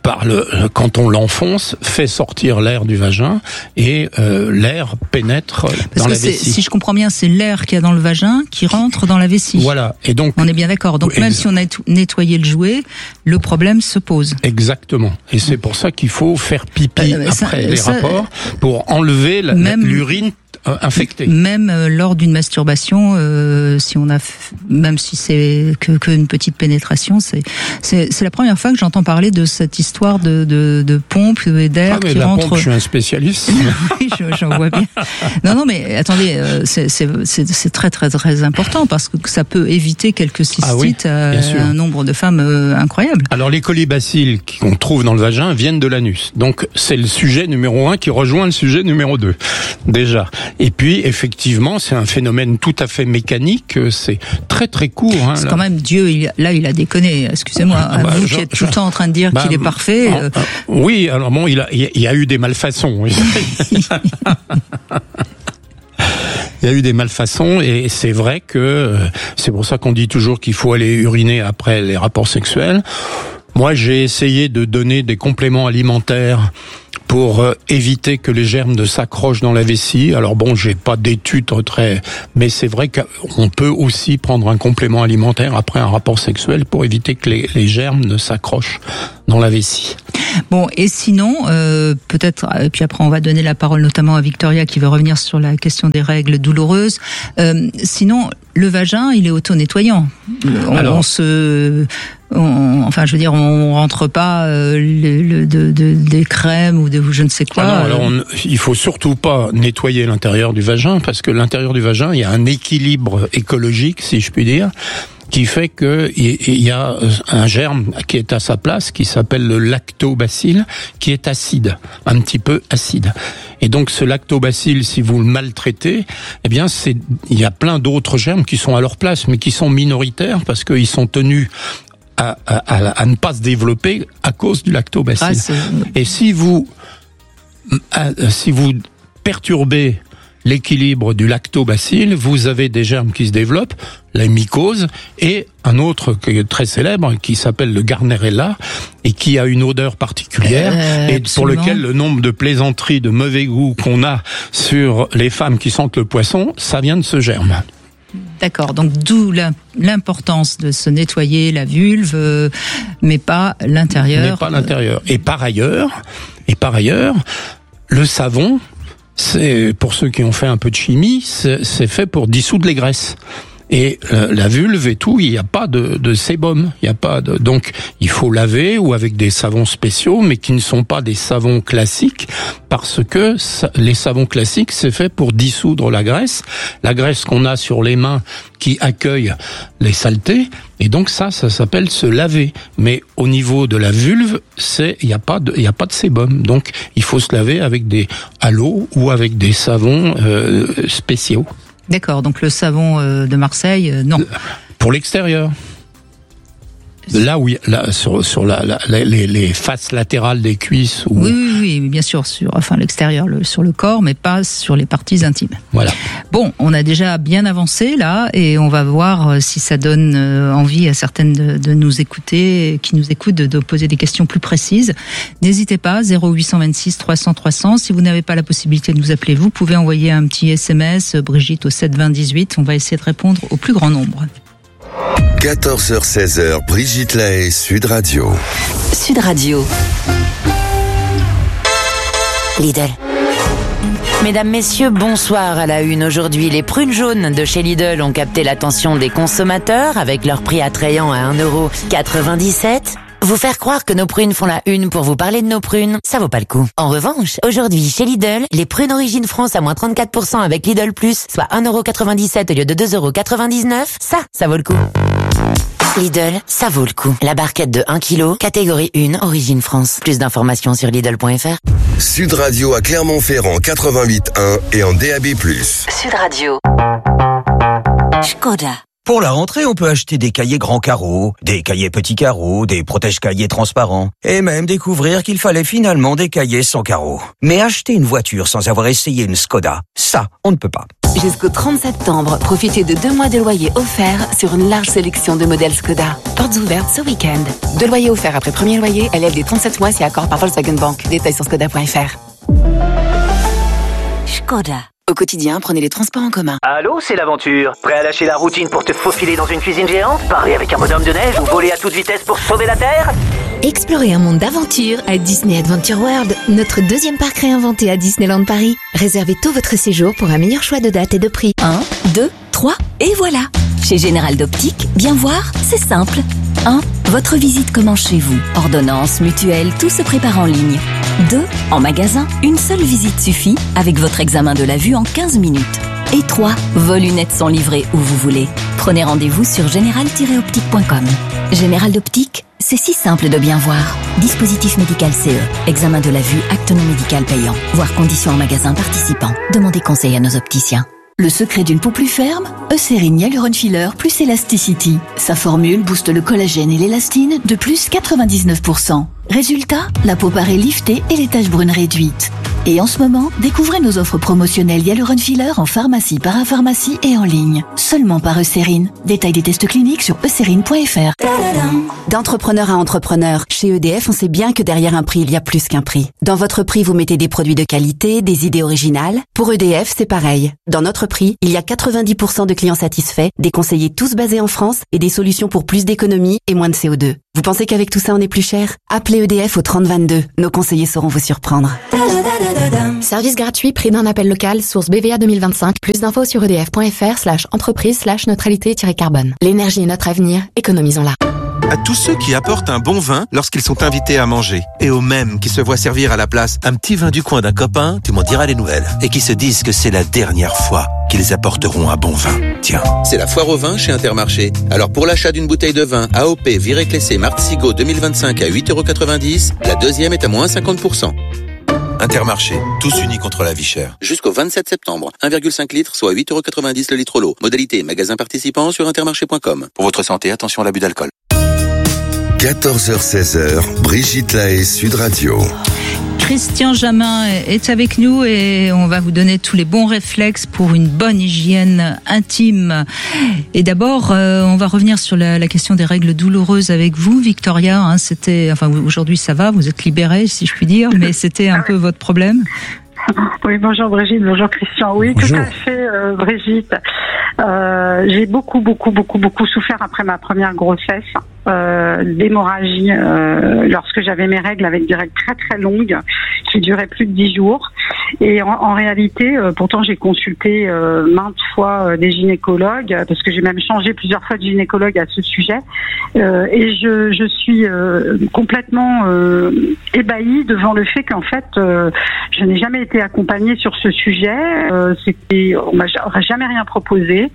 par le, quand on l'enfonce, fait sortir l'air du vagin et euh, l'air pénètre Parce dans que la c'est, vessie. si je comprends bien, c'est l'air qu'il y a dans le vagin qui rentre dans la vessie. Voilà. Et donc, on est bien d'accord. Donc même si on a nettoyé le jouet, le problème se pose. Exactement. Et c'est pour ça qu'il faut faire pipi euh, ça, après les ça, rapports pour enlever la, même, l'urine infectée. Même euh, lors d'une masturbation, euh, si on a, f- même si c'est que qu'une petite pénétration, c'est, c'est c'est la première fois que j'entends parler de cette histoire de de, de pompe et d'air ah, mais qui la rentre. Pompe, je suis un spécialiste. Oui, j'en vois bien. Non, non, mais attendez, euh, c'est c'est c'est c'est très très très important parce que ça peut éviter quelques cystites ah oui, à un nombre de femmes euh, incroyable. Alors les colibacilles qu'on trouve dans le vagin viennent de l'anus. Donc c'est le sujet numéro un qui rejoint le sujet numéro deux. Déjà. Et puis, effectivement, c'est un phénomène tout à fait mécanique. C'est très très court. Hein, c'est là. quand même Dieu. Il, là, il a déconné. Excusez-moi. Ah, bah, vous je, qui êtes je, tout le temps en train de dire bah, qu'il est parfait. Euh... Oui, alors bon, il a, il y a eu des malfaçons. Il y a eu des malfaçons et c'est vrai que c'est pour ça qu'on dit toujours qu'il faut aller uriner après les rapports sexuels. Moi, j'ai essayé de donner des compléments alimentaires pour éviter que les germes ne s'accrochent dans la vessie. Alors bon, j'ai pas d'études très, mais c'est vrai qu'on peut aussi prendre un complément alimentaire après un rapport sexuel pour éviter que les, les germes ne s'accrochent dans la vessie. Bon, et sinon, euh, peut-être, et puis après on va donner la parole notamment à Victoria qui veut revenir sur la question des règles douloureuses. Euh, sinon, le vagin, il est auto-nettoyant. On, Alors, on se... On, enfin, je veux dire, on rentre pas euh, le, le, de, de, des crèmes ou de je ne sais quoi. Ah non, alors on, il faut surtout pas nettoyer l'intérieur du vagin parce que l'intérieur du vagin, il y a un équilibre écologique, si je puis dire, qui fait que il y a un germe qui est à sa place, qui s'appelle le lactobacille, qui est acide, un petit peu acide. Et donc ce lactobacille, si vous le maltraitez, eh bien c'est, il y a plein d'autres germes qui sont à leur place, mais qui sont minoritaires parce qu'ils sont tenus À, à, à ne pas se développer à cause du lactobacille. Ah, et si vous, à, si vous perturbez l'équilibre du lactobacille, vous avez des germes qui se développent, la mycose, et un autre qui est très célèbre, qui s'appelle le Gardnerella, et qui a une odeur particulière, euh, et absolument. Pour lequel le nombre de plaisanteries de mauvais goût qu'on a sur les femmes qui sentent le poisson, ça vient de ce germe. D'accord, donc d'où l'importance de se nettoyer la vulve, euh, mais pas l'intérieur. Mais pas l'intérieur. Et par ailleurs, et par ailleurs, le savon, c'est pour ceux qui ont fait un peu de chimie, c'est, c'est fait pour dissoudre les graisses. Et euh, la vulve et tout, il n'y a pas de, de sébum, il y a pas de, donc il faut laver ou avec des savons spéciaux, mais qui ne sont pas des savons classiques, parce que ça, les savons classiques, c'est fait pour dissoudre la graisse, la graisse qu'on a sur les mains qui accueille les saletés, et donc ça, ça s'appelle se laver. Mais au niveau de la vulve, c'est, il n'y a pas de, il y a pas de sébum, donc il faut se laver avec des à l'eau ou avec des savons euh, spéciaux. D'accord, donc le savon euh, de Marseille, euh, non. Pour l'extérieur. Là où il y a, là, sur, sur la, la, les, les faces latérales des cuisses. Ou... Oui, oui, oui, bien sûr, sur, enfin l'extérieur, le, sur le corps, mais pas sur les parties intimes. Voilà. Bon, on a déjà bien avancé là, et on va voir si ça donne envie à certaines de, de nous écouter, qui nous écoutent, de, de poser des questions plus précises. N'hésitez pas, zéro huit cent vingt-six trois cents trois cents. Si vous n'avez pas la possibilité de nous appeler, vous pouvez envoyer un petit S M S, Brigitte au sept vingt dix-huit. On va essayer de répondre au plus grand nombre. quatorze heures seize heures, Brigitte Lahaie, Sud Radio. Sud Radio. Lidl. Mesdames, messieurs, bonsoir à la une. Aujourd'hui, les prunes jaunes de chez Lidl ont capté l'attention des consommateurs avec leur prix attrayant à un euro quatre-vingt-dix-sept. Vous faire croire que nos prunes font la une pour vous parler de nos prunes, ça vaut pas le coup. En revanche, aujourd'hui, chez Lidl, les prunes Origine France à moins trente-quatre pour cent avec Lidl Plus, soit un euro quatre-vingt-dix-sept au lieu de deux euros quatre-vingt-dix-neuf, ça, ça vaut le coup. Lidl, ça vaut le coup. La barquette de un kilo, catégorie un, Origine France. Plus d'informations sur Lidl point F R. Sud Radio à Clermont-Ferrand quatre-vingt-huit point un et en D A B plus. Sud Radio. Škoda. Pour la rentrée, on peut acheter des cahiers grands carreaux, des cahiers petits carreaux, des protège-cahiers transparents, et même découvrir qu'il fallait finalement des cahiers sans carreaux. Mais acheter une voiture sans avoir essayé une Škoda, ça, on ne peut pas. Jusqu'au trente septembre, profitez de deux mois de loyer offerts sur une large sélection de modèles Skoda. Portes ouvertes ce week-end. Deux loyers offerts après premier loyer, L F D trente-sept mois si accord par Volkswagen Bank. Détails sur skoda point f r. Skoda. Au quotidien, prenez les transports en commun. Allô, c'est l'aventure. Prêt à lâcher la routine pour te faufiler dans une cuisine géante? Parler avec un bonhomme de neige ou voler à toute vitesse pour sauver la Terre? Explorez un monde d'aventure à Disney Adventure World, notre deuxième parc réinventé à Disneyland Paris. Réservez tout votre séjour pour un meilleur choix de date et de prix. un, deux, trois, et voilà. Chez Général d'Optique, bien voir, c'est simple. un. Votre visite commence chez vous. Ordonnance, mutuelle, tout se prépare en ligne. deux. En magasin, une seule visite suffit avec votre examen de la vue en quinze minutes. Et trois. Vos lunettes sont livrées où vous voulez. Prenez rendez-vous sur général tiret optique point com. Général d'Optique, c'est si simple de bien voir. Dispositif médical C E. Examen de la vue, acte non médical payant. Voir conditions en magasin participant. Demandez conseil à nos opticiens. Le secret d'une peau plus ferme? Eucérine Hyaluron Filler plus Elasticity. Sa formule booste le collagène et l'élastine de plus quatre-vingt-dix-neuf pour cent. Résultat, la peau paraît liftée et les taches brunes réduites. Et en ce moment, découvrez nos offres promotionnelles Hyaluron Filler en pharmacie, parapharmacie et en ligne. Seulement par Eucérine. Détail des tests cliniques sur eucérine point f r. D'entrepreneur à entrepreneur, chez E D F, on sait bien que derrière un prix, il y a plus qu'un prix. Dans votre prix, vous mettez des produits de qualité, des idées originales. Pour E D F, c'est pareil. Dans notre prix, il y a quatre-vingt-dix pour cent de clients satisfaits, des conseillers tous basés en France et des solutions pour plus d'économie et moins de C O deux. Vous pensez qu'avec tout ça, on est plus cher? Appelez E D F au trente vingt-deux. Nos conseillers sauront vous surprendre. Service gratuit, prix d'un appel local, source B V A deux mille vingt-cinq. Plus d'infos sur edf point f r slash entreprise slash neutralité-carbone. L'énergie est notre avenir, économisons-la. À tous ceux qui apportent un bon vin lorsqu'ils sont invités à manger, et aux mêmes qui se voient servir à la place un petit vin du coin d'un copain, tu m'en diras les nouvelles, et qui se disent que c'est la dernière fois qu'ils apporteront un bon vin. Tiens, c'est la foire au vin chez Intermarché. Alors pour l'achat d'une bouteille de vin A O P Viré Clessé Martzigo deux mille vingt-cinq à huit euros quatre-vingt-dix, la deuxième est à moins cinquante pour cent. Intermarché, tous unis contre la vie chère. Jusqu'au vingt-sept septembre, un virgule cinq litres, soit huit euros quatre-vingt-dix le litre l'eau. Modalité magasin participant sur intermarché point com. Pour votre santé, attention à l'abus d'alcool. quatorze heures seize, Brigitte Lahaie, Sud Radio. Christian Jamin est avec nous et on va vous donner tous les bons réflexes pour une bonne hygiène intime. Et d'abord, euh, on va revenir sur la, la question des règles douloureuses avec vous, Victoria. Hein, c'était, enfin, aujourd'hui ça va, vous êtes libérée, si je puis dire, mais c'était un peu votre problème. Oui, bonjour Brigitte, bonjour Christian. Oui, bonjour. Tout à fait, euh, Brigitte. Euh, j'ai beaucoup, beaucoup, beaucoup, beaucoup souffert après ma première grossesse, euh, d'hémorragie, euh, lorsque j'avais mes règles avec des règles très très longues qui duraient plus de dix jours. Et en, en réalité, euh, pourtant j'ai consulté euh, maintes fois euh, des gynécologues, parce que j'ai même changé plusieurs fois de gynécologue à ce sujet. Euh, et je, je suis euh, complètement euh, ébahie devant le fait qu'en fait, euh, je n'ai jamais été accompagnée sur ce sujet. Euh, c'était, on m'a jamais rien proposé.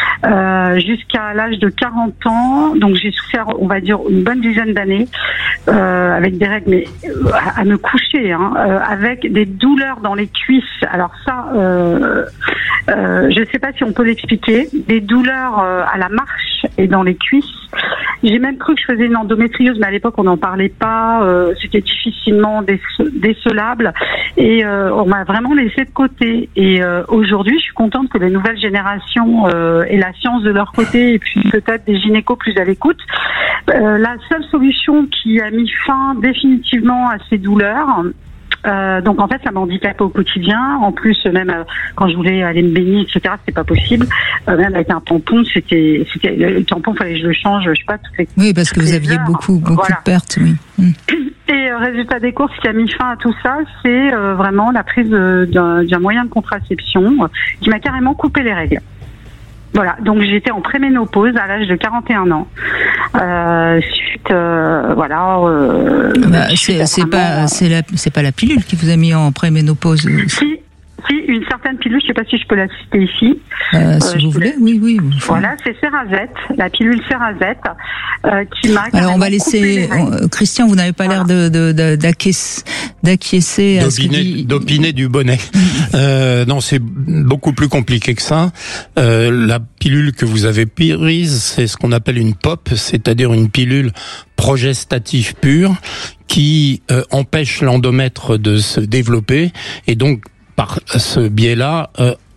Euh, jusqu'à l'âge de quarante ans, donc j'ai souffert, on va dire, une bonne dizaine d'années euh, avec des règles, mais euh, à, à me coucher, hein, euh, avec des douleurs dans les cuisses. Alors ça, euh, euh, je ne sais pas si on peut l'expliquer. Des douleurs euh, à la marche et dans les cuisses. J'ai même cru que je faisais une endométriose, mais à l'époque on n'en parlait pas. Euh, c'était difficilement décelable et euh, on m'a vraiment laissé de côté. Et euh, aujourd'hui, je suis contente que les nouvelles générations euh, aient la science de leur côté et puis peut-être des gynécos plus à l'écoute. Euh, la seule solution qui a mis fin définitivement à ces douleurs, Euh, donc en fait ça m'handicapait au quotidien. En plus même euh, quand je voulais aller me baigner, et cetera, c'était pas possible. Euh, même avec un tampon, c'était, c'était le tampon fallait que je le change, je sais pas toutes les. Oui, parce que vous aviez heures. beaucoup beaucoup voilà. de pertes, oui. Mm. Et euh, résultat des courses, ce qui a mis fin à tout ça, c'est euh, vraiment la prise euh, d'un, d'un moyen de contraception euh, qui m'a carrément coupé les règles. Voilà, donc j'étais en préménopause à l'âge de quarante et un ans. Euh, suite, euh, voilà. Euh, bah, c'est c'est pas c'est la c'est pas la pilule qui vous a mis en préménopause. Si. Si, une certaine pilule, je ne sais pas si je peux la citer ici. Euh, si euh, vous voulez, oui, oui. Voilà, c'est Cerazette, la pilule Cerazette, euh, qui m'a. Alors on va laisser on, Christian, vous n'avez pas voilà. l'air de, de, de d'acquiescer, d'acquiescer à ce qu'il... d'opiner du bonnet. euh, non, c'est beaucoup plus compliqué que ça. Euh, la pilule que vous avez prise, c'est ce qu'on appelle une P O P, c'est-à-dire une pilule progestative pure qui euh, empêche l'endomètre de se développer et donc par ce biais-là, euh,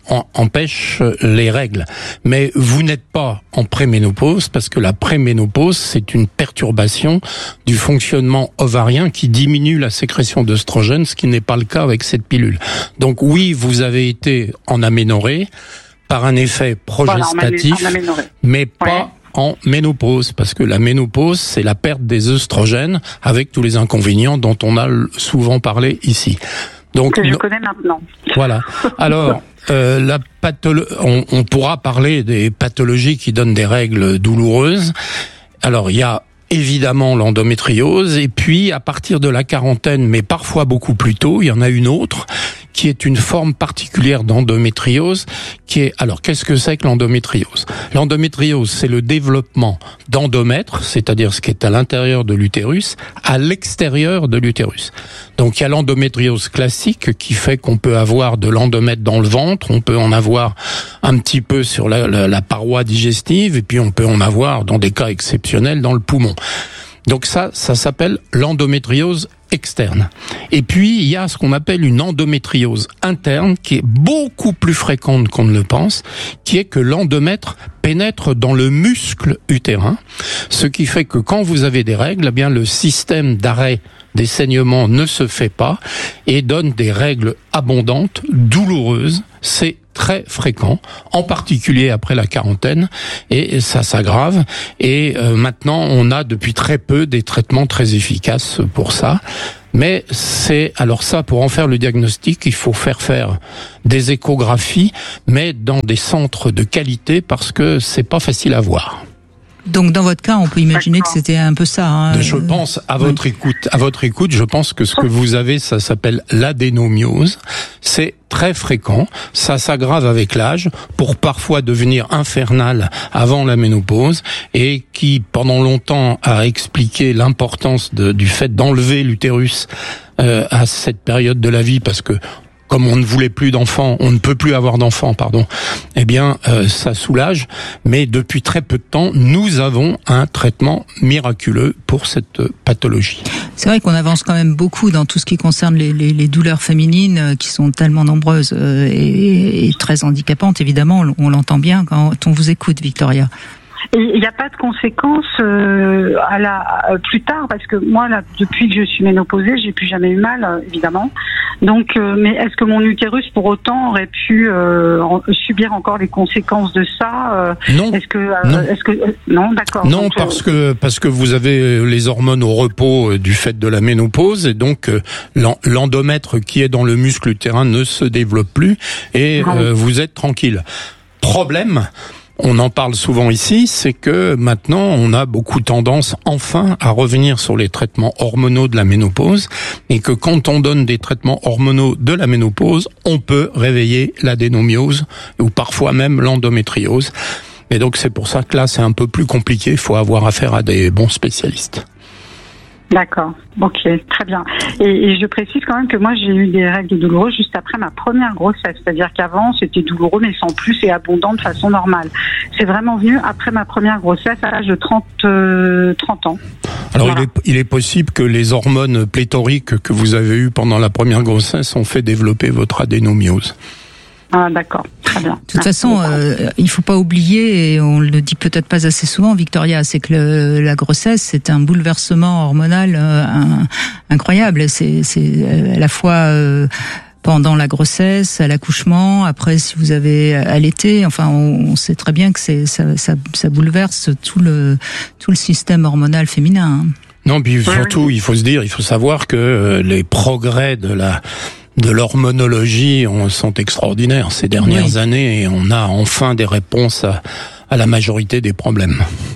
en, empêche les règles. Mais vous n'êtes pas en préménopause parce que la préménopause, c'est une perturbation du fonctionnement ovarien qui diminue la sécrétion d'œstrogène, ce qui n'est pas le cas avec cette pilule. Donc oui, vous avez été en aménorrhée par un effet progestatif, voilà, aménorrhée. mais pas ouais. en ménopause, parce que la ménopause, c'est la perte des œstrogènes avec tous les inconvénients dont on a souvent parlé ici. Donc, que je connais maintenant. Voilà. Alors, euh, la patholo- on, on pourra parler des pathologies qui donnent des règles douloureuses. Alors, il y a évidemment l'endométriose, et puis à partir de la quarantaine, mais parfois beaucoup plus tôt, il y en a une autre qui est une forme particulière d'endométriose, qui est... Alors, qu'est-ce que c'est que l'endométriose ? L'endométriose, c'est le développement d'endomètre, c'est-à-dire ce qui est à l'intérieur de l'utérus, à l'extérieur de l'utérus. Donc, il y a l'endométriose classique qui fait qu'on peut avoir de l'endomètre dans le ventre, on peut en avoir un petit peu sur la, la, la paroi digestive, et puis on peut en avoir, dans des cas exceptionnels, dans le poumon. Donc ça, ça s'appelle l'endométriose externe. Et puis, il y a ce qu'on appelle une endométriose interne qui est beaucoup plus fréquente qu'on ne le pense, qui est que l'endomètre pénètre dans le muscle utérin, ce qui fait que quand vous avez des règles, eh bien, le système d'arrêt des saignements ne se fait pas et donne des règles abondantes, douloureuses. C'est très fréquent, en particulier après la quarantaine, et ça s'aggrave. Et euh, maintenant, on a depuis très peu des traitements très efficaces pour ça. Mais c'est, alors ça, pour en faire le diagnostic, il faut faire faire des échographies, mais dans des centres de qualité, parce que c'est pas facile à voir. Donc dans votre cas, on peut imaginer que c'était un peu ça. Hein. Je pense à votre écoute, à votre écoute, je pense que ce que vous avez, ça s'appelle l'adénomiose. C'est très fréquent, ça s'aggrave avec l'âge, pour parfois devenir infernal avant la ménopause, et qui pendant longtemps a expliqué l'importance de, du fait d'enlever l'utérus euh, à cette période de la vie, parce que comme on ne voulait plus d'enfants, on ne peut plus avoir d'enfants, pardon, eh bien, euh, ça soulage. Mais depuis très peu de temps, nous avons un traitement miraculeux pour cette pathologie. C'est vrai qu'on avance quand même beaucoup dans tout ce qui concerne les, les, les douleurs féminines, euh, qui sont tellement nombreuses euh, et, et très handicapantes, évidemment, on, on l'entend bien quand on vous écoute, Victoria. Il n'y a pas de conséquences euh, à la euh, plus tard, parce que moi là, depuis que je suis ménopausée, j'ai plus jamais eu mal, euh, évidemment. Donc, euh, mais est-ce que mon utérus pour autant aurait pu euh, en, subir encore les conséquences de ça euh, Non. Est-ce que euh, non. Est-ce que euh, non, d'accord. Non, donc, parce euh, que parce que vous avez les hormones au repos du fait de la ménopause, et donc euh, l'endomètre qui est dans le muscle utérin ne se développe plus, et euh, vous êtes tranquille. Problème. On en parle souvent ici, c'est que maintenant on a beaucoup tendance enfin à revenir sur les traitements hormonaux de la ménopause, et que quand on donne des traitements hormonaux de la ménopause, on peut réveiller l'adénomiose ou parfois même l'endométriose. Et donc c'est pour ça que là c'est un peu plus compliqué, il faut avoir affaire à des bons spécialistes. D'accord, ok, très bien. Et, et je précise quand même que moi j'ai eu des règles douloureuses juste après ma première grossesse, c'est-à-dire qu'avant c'était douloureux mais sans plus et abondant de façon normale. C'est vraiment venu après ma première grossesse à l'âge de trente, euh, trente ans. Alors voilà. il, est, il est possible que les hormones pléthoriques que vous avez eues pendant la première grossesse ont fait développer votre adénomiose. Ah d'accord, très bien. De toute façon, euh, il faut pas oublier, et on le dit peut-être pas assez souvent, Victoria, c'est que le, la grossesse, c'est un bouleversement hormonal euh, un, incroyable. C'est, c'est à la fois euh, pendant la grossesse, à l'accouchement, après si vous avez allaité, enfin, on, on sait très bien que c'est ça, ça, ça bouleverse tout le tout le système hormonal féminin. Hein. Non, puis surtout, il faut se dire, il faut savoir que euh, les progrès de la de l'hormonologie sont extraordinaires ces dernières oui. années, et on a enfin des réponses à, à la majorité des problèmes.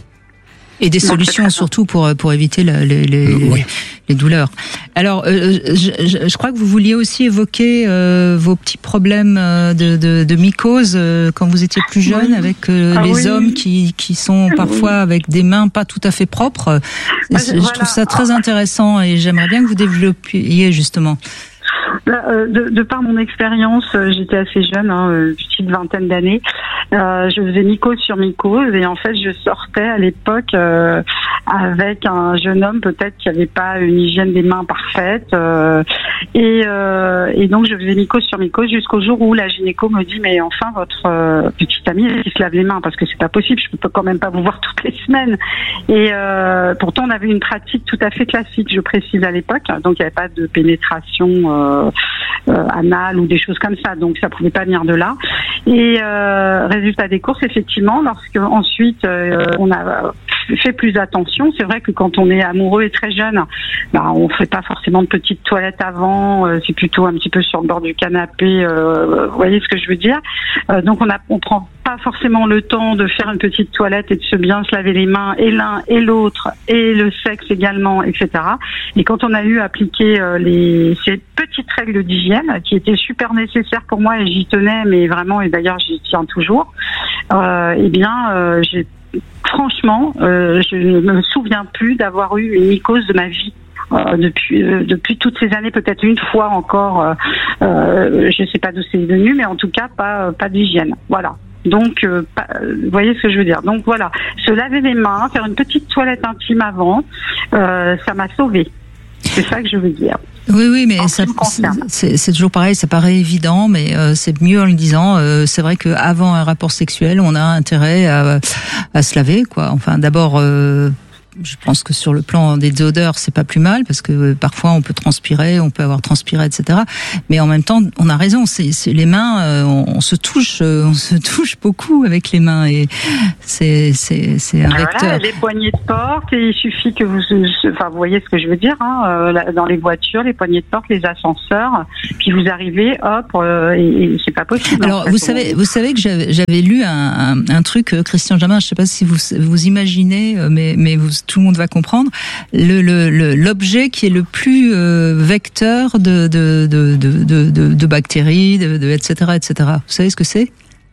Et des solutions surtout pour pour éviter la, les, les, oui. les douleurs. Alors, euh, je, je, je crois que vous vouliez aussi évoquer euh, vos petits problèmes de, de, de mycose euh, quand vous étiez plus jeune, oui. avec euh, ah, les oui. hommes qui qui sont parfois oui. avec des mains pas tout à fait propres. Ah, je, voilà. je trouve ça très intéressant, et j'aimerais bien que vous développiez justement. Là, euh, de, de par mon expérience, euh, j'étais assez jeune, hein, euh, petite vingtaine d'années. Euh, je faisais mycose sur mycose, et en fait, je sortais à l'époque euh, avec un jeune homme peut-être qui n'avait pas une hygiène des mains parfaite. Euh, et, euh, et donc, je faisais mycose sur mycose jusqu'au jour où la gynéco me dit, mais enfin, votre euh, petite amie, elle se lave les mains parce que c'est pas possible, je peux quand même pas vous voir toutes les semaines. Et euh, pourtant, on avait une pratique tout à fait classique, je précise à l'époque. Donc, il n'y avait pas de pénétration euh, euh, anale ou des choses comme ça. Donc, ça pouvait pas venir de là. Et euh, résultat des courses, effectivement, lorsque ensuite euh, on a fait plus attention, c'est vrai que quand on est amoureux et très jeune, bah, on fait pas forcément de petites toilettes avant. Euh, c'est plutôt un petit peu sur le bord du canapé. Euh, vous voyez ce que je veux dire? euh, Donc, on a, on prend pas forcément le temps de faire une petite toilette et de se bien se laver les mains, et l'un et l'autre, et le sexe également, et cetera. Et quand on a eu appliqué euh, les, ces petites règles d'hygiène, qui étaient super nécessaires pour moi, et j'y tenais, mais vraiment, et d'ailleurs j'y tiens toujours, euh, eh bien, euh, j'ai, franchement, euh, je ne me souviens plus d'avoir eu une mycose de ma vie. Euh, depuis euh, depuis toutes ces années, peut-être une fois encore, euh, euh, je ne sais pas d'où c'est venu, mais en tout cas pas pas d'hygiène. Voilà. Donc, euh, pas, vous voyez ce que je veux dire. Donc voilà, se laver les mains, faire une petite toilette intime avant, euh, ça m'a sauvée. C'est ça que je veux dire. Oui, oui, mais ça, c'est, c'est toujours pareil, ça paraît évident, mais euh, c'est mieux en le disant. Euh, c'est vrai qu'avant un rapport sexuel, on a intérêt à, à se laver, quoi. Enfin, d'abord... Euh, je pense que sur le plan des odeurs, c'est pas plus mal parce que euh, parfois on peut transpirer, on peut avoir transpiré, et cetera. Mais en même temps, on a raison. C'est, c'est les mains, euh, on, on se touche, euh, on se touche beaucoup avec les mains et c'est c'est c'est un voilà, vecteur. Les poignées de porte, et il suffit que vous, enfin vous voyez ce que je veux dire, hein, euh, dans les voitures, les poignées de porte, les ascenseurs, puis vous arrivez, hop, euh, et, et c'est pas possible. Alors en fait, vous savez, vous savez que j'avais, j'avais lu un, un, un truc, Christian Jamin, je sais pas si vous vous imaginez, mais mais vous tout le monde va comprendre, le, le, le, l'objet qui est le plus euh, vecteur de, de, de, de, de, de, de bactéries, de, de, et cetera, et cetera. Vous savez ce que c'est?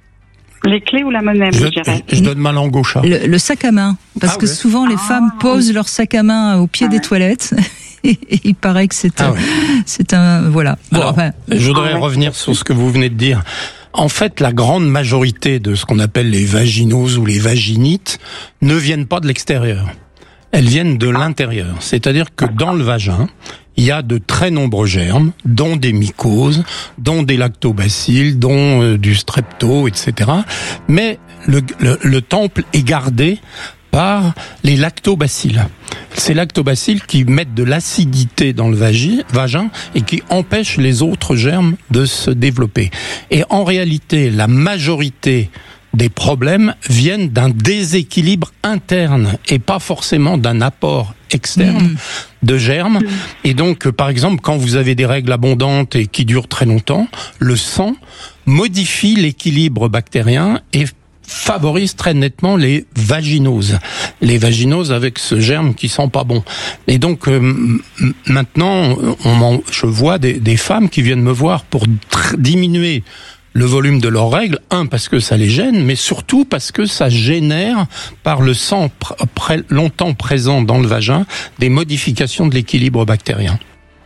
Les clés ou la monnaie, je, je dirais. Je donne ma langue au chat. Le, le sac à main. Parce ah, que ouais. souvent, les ah, femmes posent oui. leur sac à main au pied ah, des ouais. toilettes. Et il paraît que c'est, ah, un, ouais. c'est un... Voilà. Bon, Alors, enfin, je voudrais ah, ouais. revenir sur ce que vous venez de dire. En fait, la grande majorité de ce qu'on appelle les vaginoses ou les vaginites ne viennent pas de l'extérieur. Elles viennent de l'intérieur. C'est-à-dire que dans le vagin, il y a de très nombreux germes, dont des mycoses, dont des lactobacilles, dont euh, du strepto, et cetera. Mais le, le, le temple est gardé par les lactobacilles. Ces lactobacilles qui mettent de l'acidité dans le vagi, vagin et qui empêchent les autres germes de se développer. Et en réalité, la majorité des problèmes viennent d'un déséquilibre interne et pas forcément d'un apport externe mmh. de germes. Mmh. Et donc, par exemple, quand vous avez des règles abondantes et qui durent très longtemps, le sang modifie l'équilibre bactérien et favorise très nettement les vaginoses. Les vaginoses avec ce germe qui sent pas bon. Et donc, euh, m- maintenant, on je vois des, des femmes qui viennent me voir pour tr- diminuer le volume de leurs règles, un, parce que ça les gêne, mais surtout parce que ça génère, par le sang pr- pr- longtemps présent dans le vagin, des modifications de l'équilibre bactérien.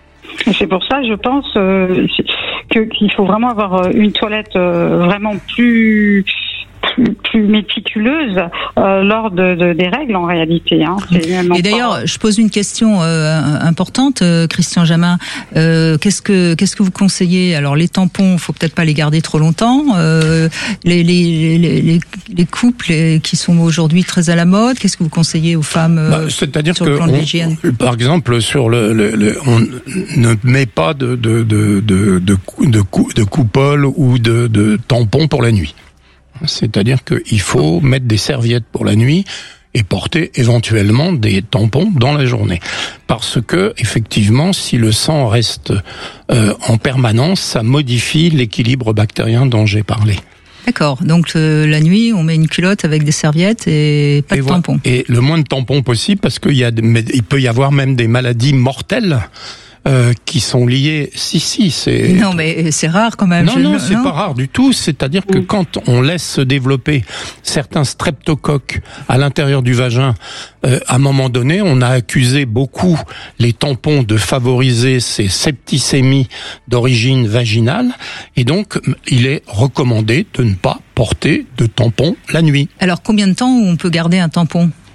C'est pour ça, je pense, euh, que, qu'il faut vraiment avoir une toilette euh, vraiment plus... Plus, plus méticuleuse euh, lors de, de, des règles en réalité. Hein. C'est Et d'ailleurs, pas... je pose une question euh, importante, euh, Christian Jamin. Euh, qu'est-ce que qu'est-ce que vous conseillez? Alors les tampons, faut peut-être pas les garder trop longtemps. Euh, les, les, les, les, les couples qui sont aujourd'hui très à la mode, qu'est-ce que vous conseillez aux femmes euh, bah, c'est-à-dire sur que le plan de on, l'hygiène? Par exemple, sur le, le, le, on ne met pas de de de de de, de, de coupole ou de, de tampons pour la nuit. C'est-à-dire qu'il faut mettre des serviettes pour la nuit et porter éventuellement des tampons dans la journée. Parce que, effectivement, si le sang reste euh, en permanence, ça modifie l'équilibre bactérien dont j'ai parlé. D'accord. Donc euh, la nuit, on met une culotte avec des serviettes et pas et de voilà. tampons. Et le moins de tampons possible, parce qu'il y a, il peut y avoir même des maladies mortelles. Euh, qui sont liés. Si, si, c'est. Non, mais c'est rare quand même. Non, je... non, c'est non. pas rare du tout. C'est-à-dire que quand on laisse se développer certains streptocoques à l'intérieur du vagin, euh, à un moment donné, on a accusé beaucoup les tampons de favoriser ces septicémies d'origine vaginale, et donc il est recommandé de ne pas porter de tampons la nuit. Alors, combien de temps on peut garder un tampon ?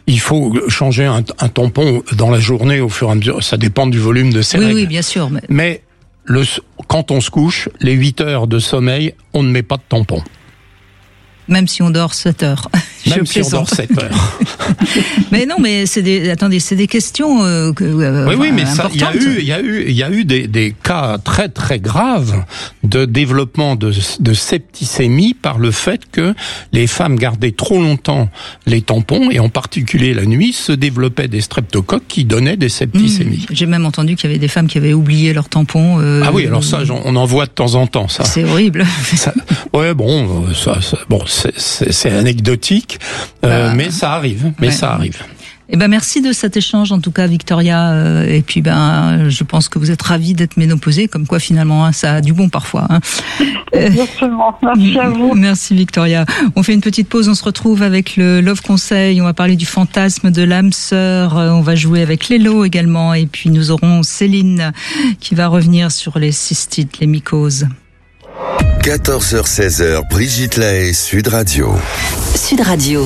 il faut changer un, un tampon dans la journée au fur et à mesure. Ça dépend du volume de ses oui, règles. Oui, bien sûr. Mais, mais le, quand on se couche, les huit heures de sommeil, on ne met pas de tampon. Même si on dort sept heures. Même si on dort sept heures. Mais non, mais c'est des, attendez, c'est des questions, euh, que, euh, oui, oui, mais ça, il y a eu, il y a eu, il y a eu des, des cas très, très graves de développement de, de septicémie par le fait que les femmes gardaient trop longtemps les tampons et en particulier la nuit se développaient des streptocoques qui donnaient des septicémies. Mmh, j'ai même entendu qu'il y avait des femmes qui avaient oublié leurs tampons. Euh, ah oui, alors ça, on en voit de temps en temps, ça. C'est horrible. Ça, ouais, bon, ça, ça bon, c'est, c'est, c'est anecdotique. Euh, bah, mais ça arrive, mais ouais. ça arrive. Eh ben merci de cet échange en tout cas Victoria euh, et puis ben je pense que vous êtes ravis d'être ménopausée comme quoi finalement hein, ça a du bon parfois. Hein. Exactement. Merci à vous. Merci Victoria. On fait une petite pause, on se retrouve avec le Love Conseil, on va parler du fantasme de l'âme sœur, on va jouer avec Lélo également et puis nous aurons Céline qui va revenir sur les cystites, les mycoses. quatorze heures seize heures, Brigitte Lahaie, Sud Radio. Sud Radio.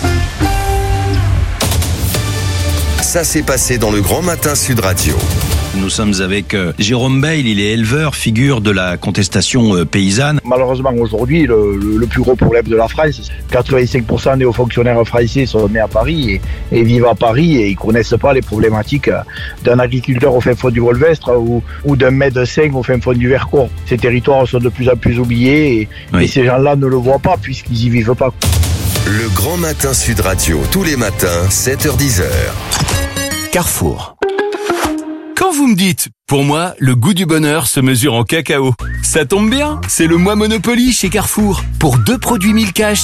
Ça s'est passé dans le Grand Matin Sud Radio. Nous sommes avec euh, Jérôme Bail, il est éleveur, figure de la contestation euh, paysanne. Malheureusement aujourd'hui, le, le, le plus gros problème de la France, quatre-vingt-cinq pour cent des hauts fonctionnaires français sont nés à Paris et, et vivent à Paris et ils connaissent pas les problématiques d'un agriculteur au fin fond du Volvestre ou, ou d'un médecin au fin fond du Vercors. Ces territoires sont de plus en plus oubliés et, oui. et ces gens-là ne le voient pas puisqu'ils y vivent pas. Le Grand Matin Sud Radio, tous les matins, sept heures dix heures. Carrefour. Quand vous me dites, pour moi, le goût du bonheur se mesure en cacao. Ça tombe bien, c'est le mois Monopoly chez Carrefour. Pour deux produits Milka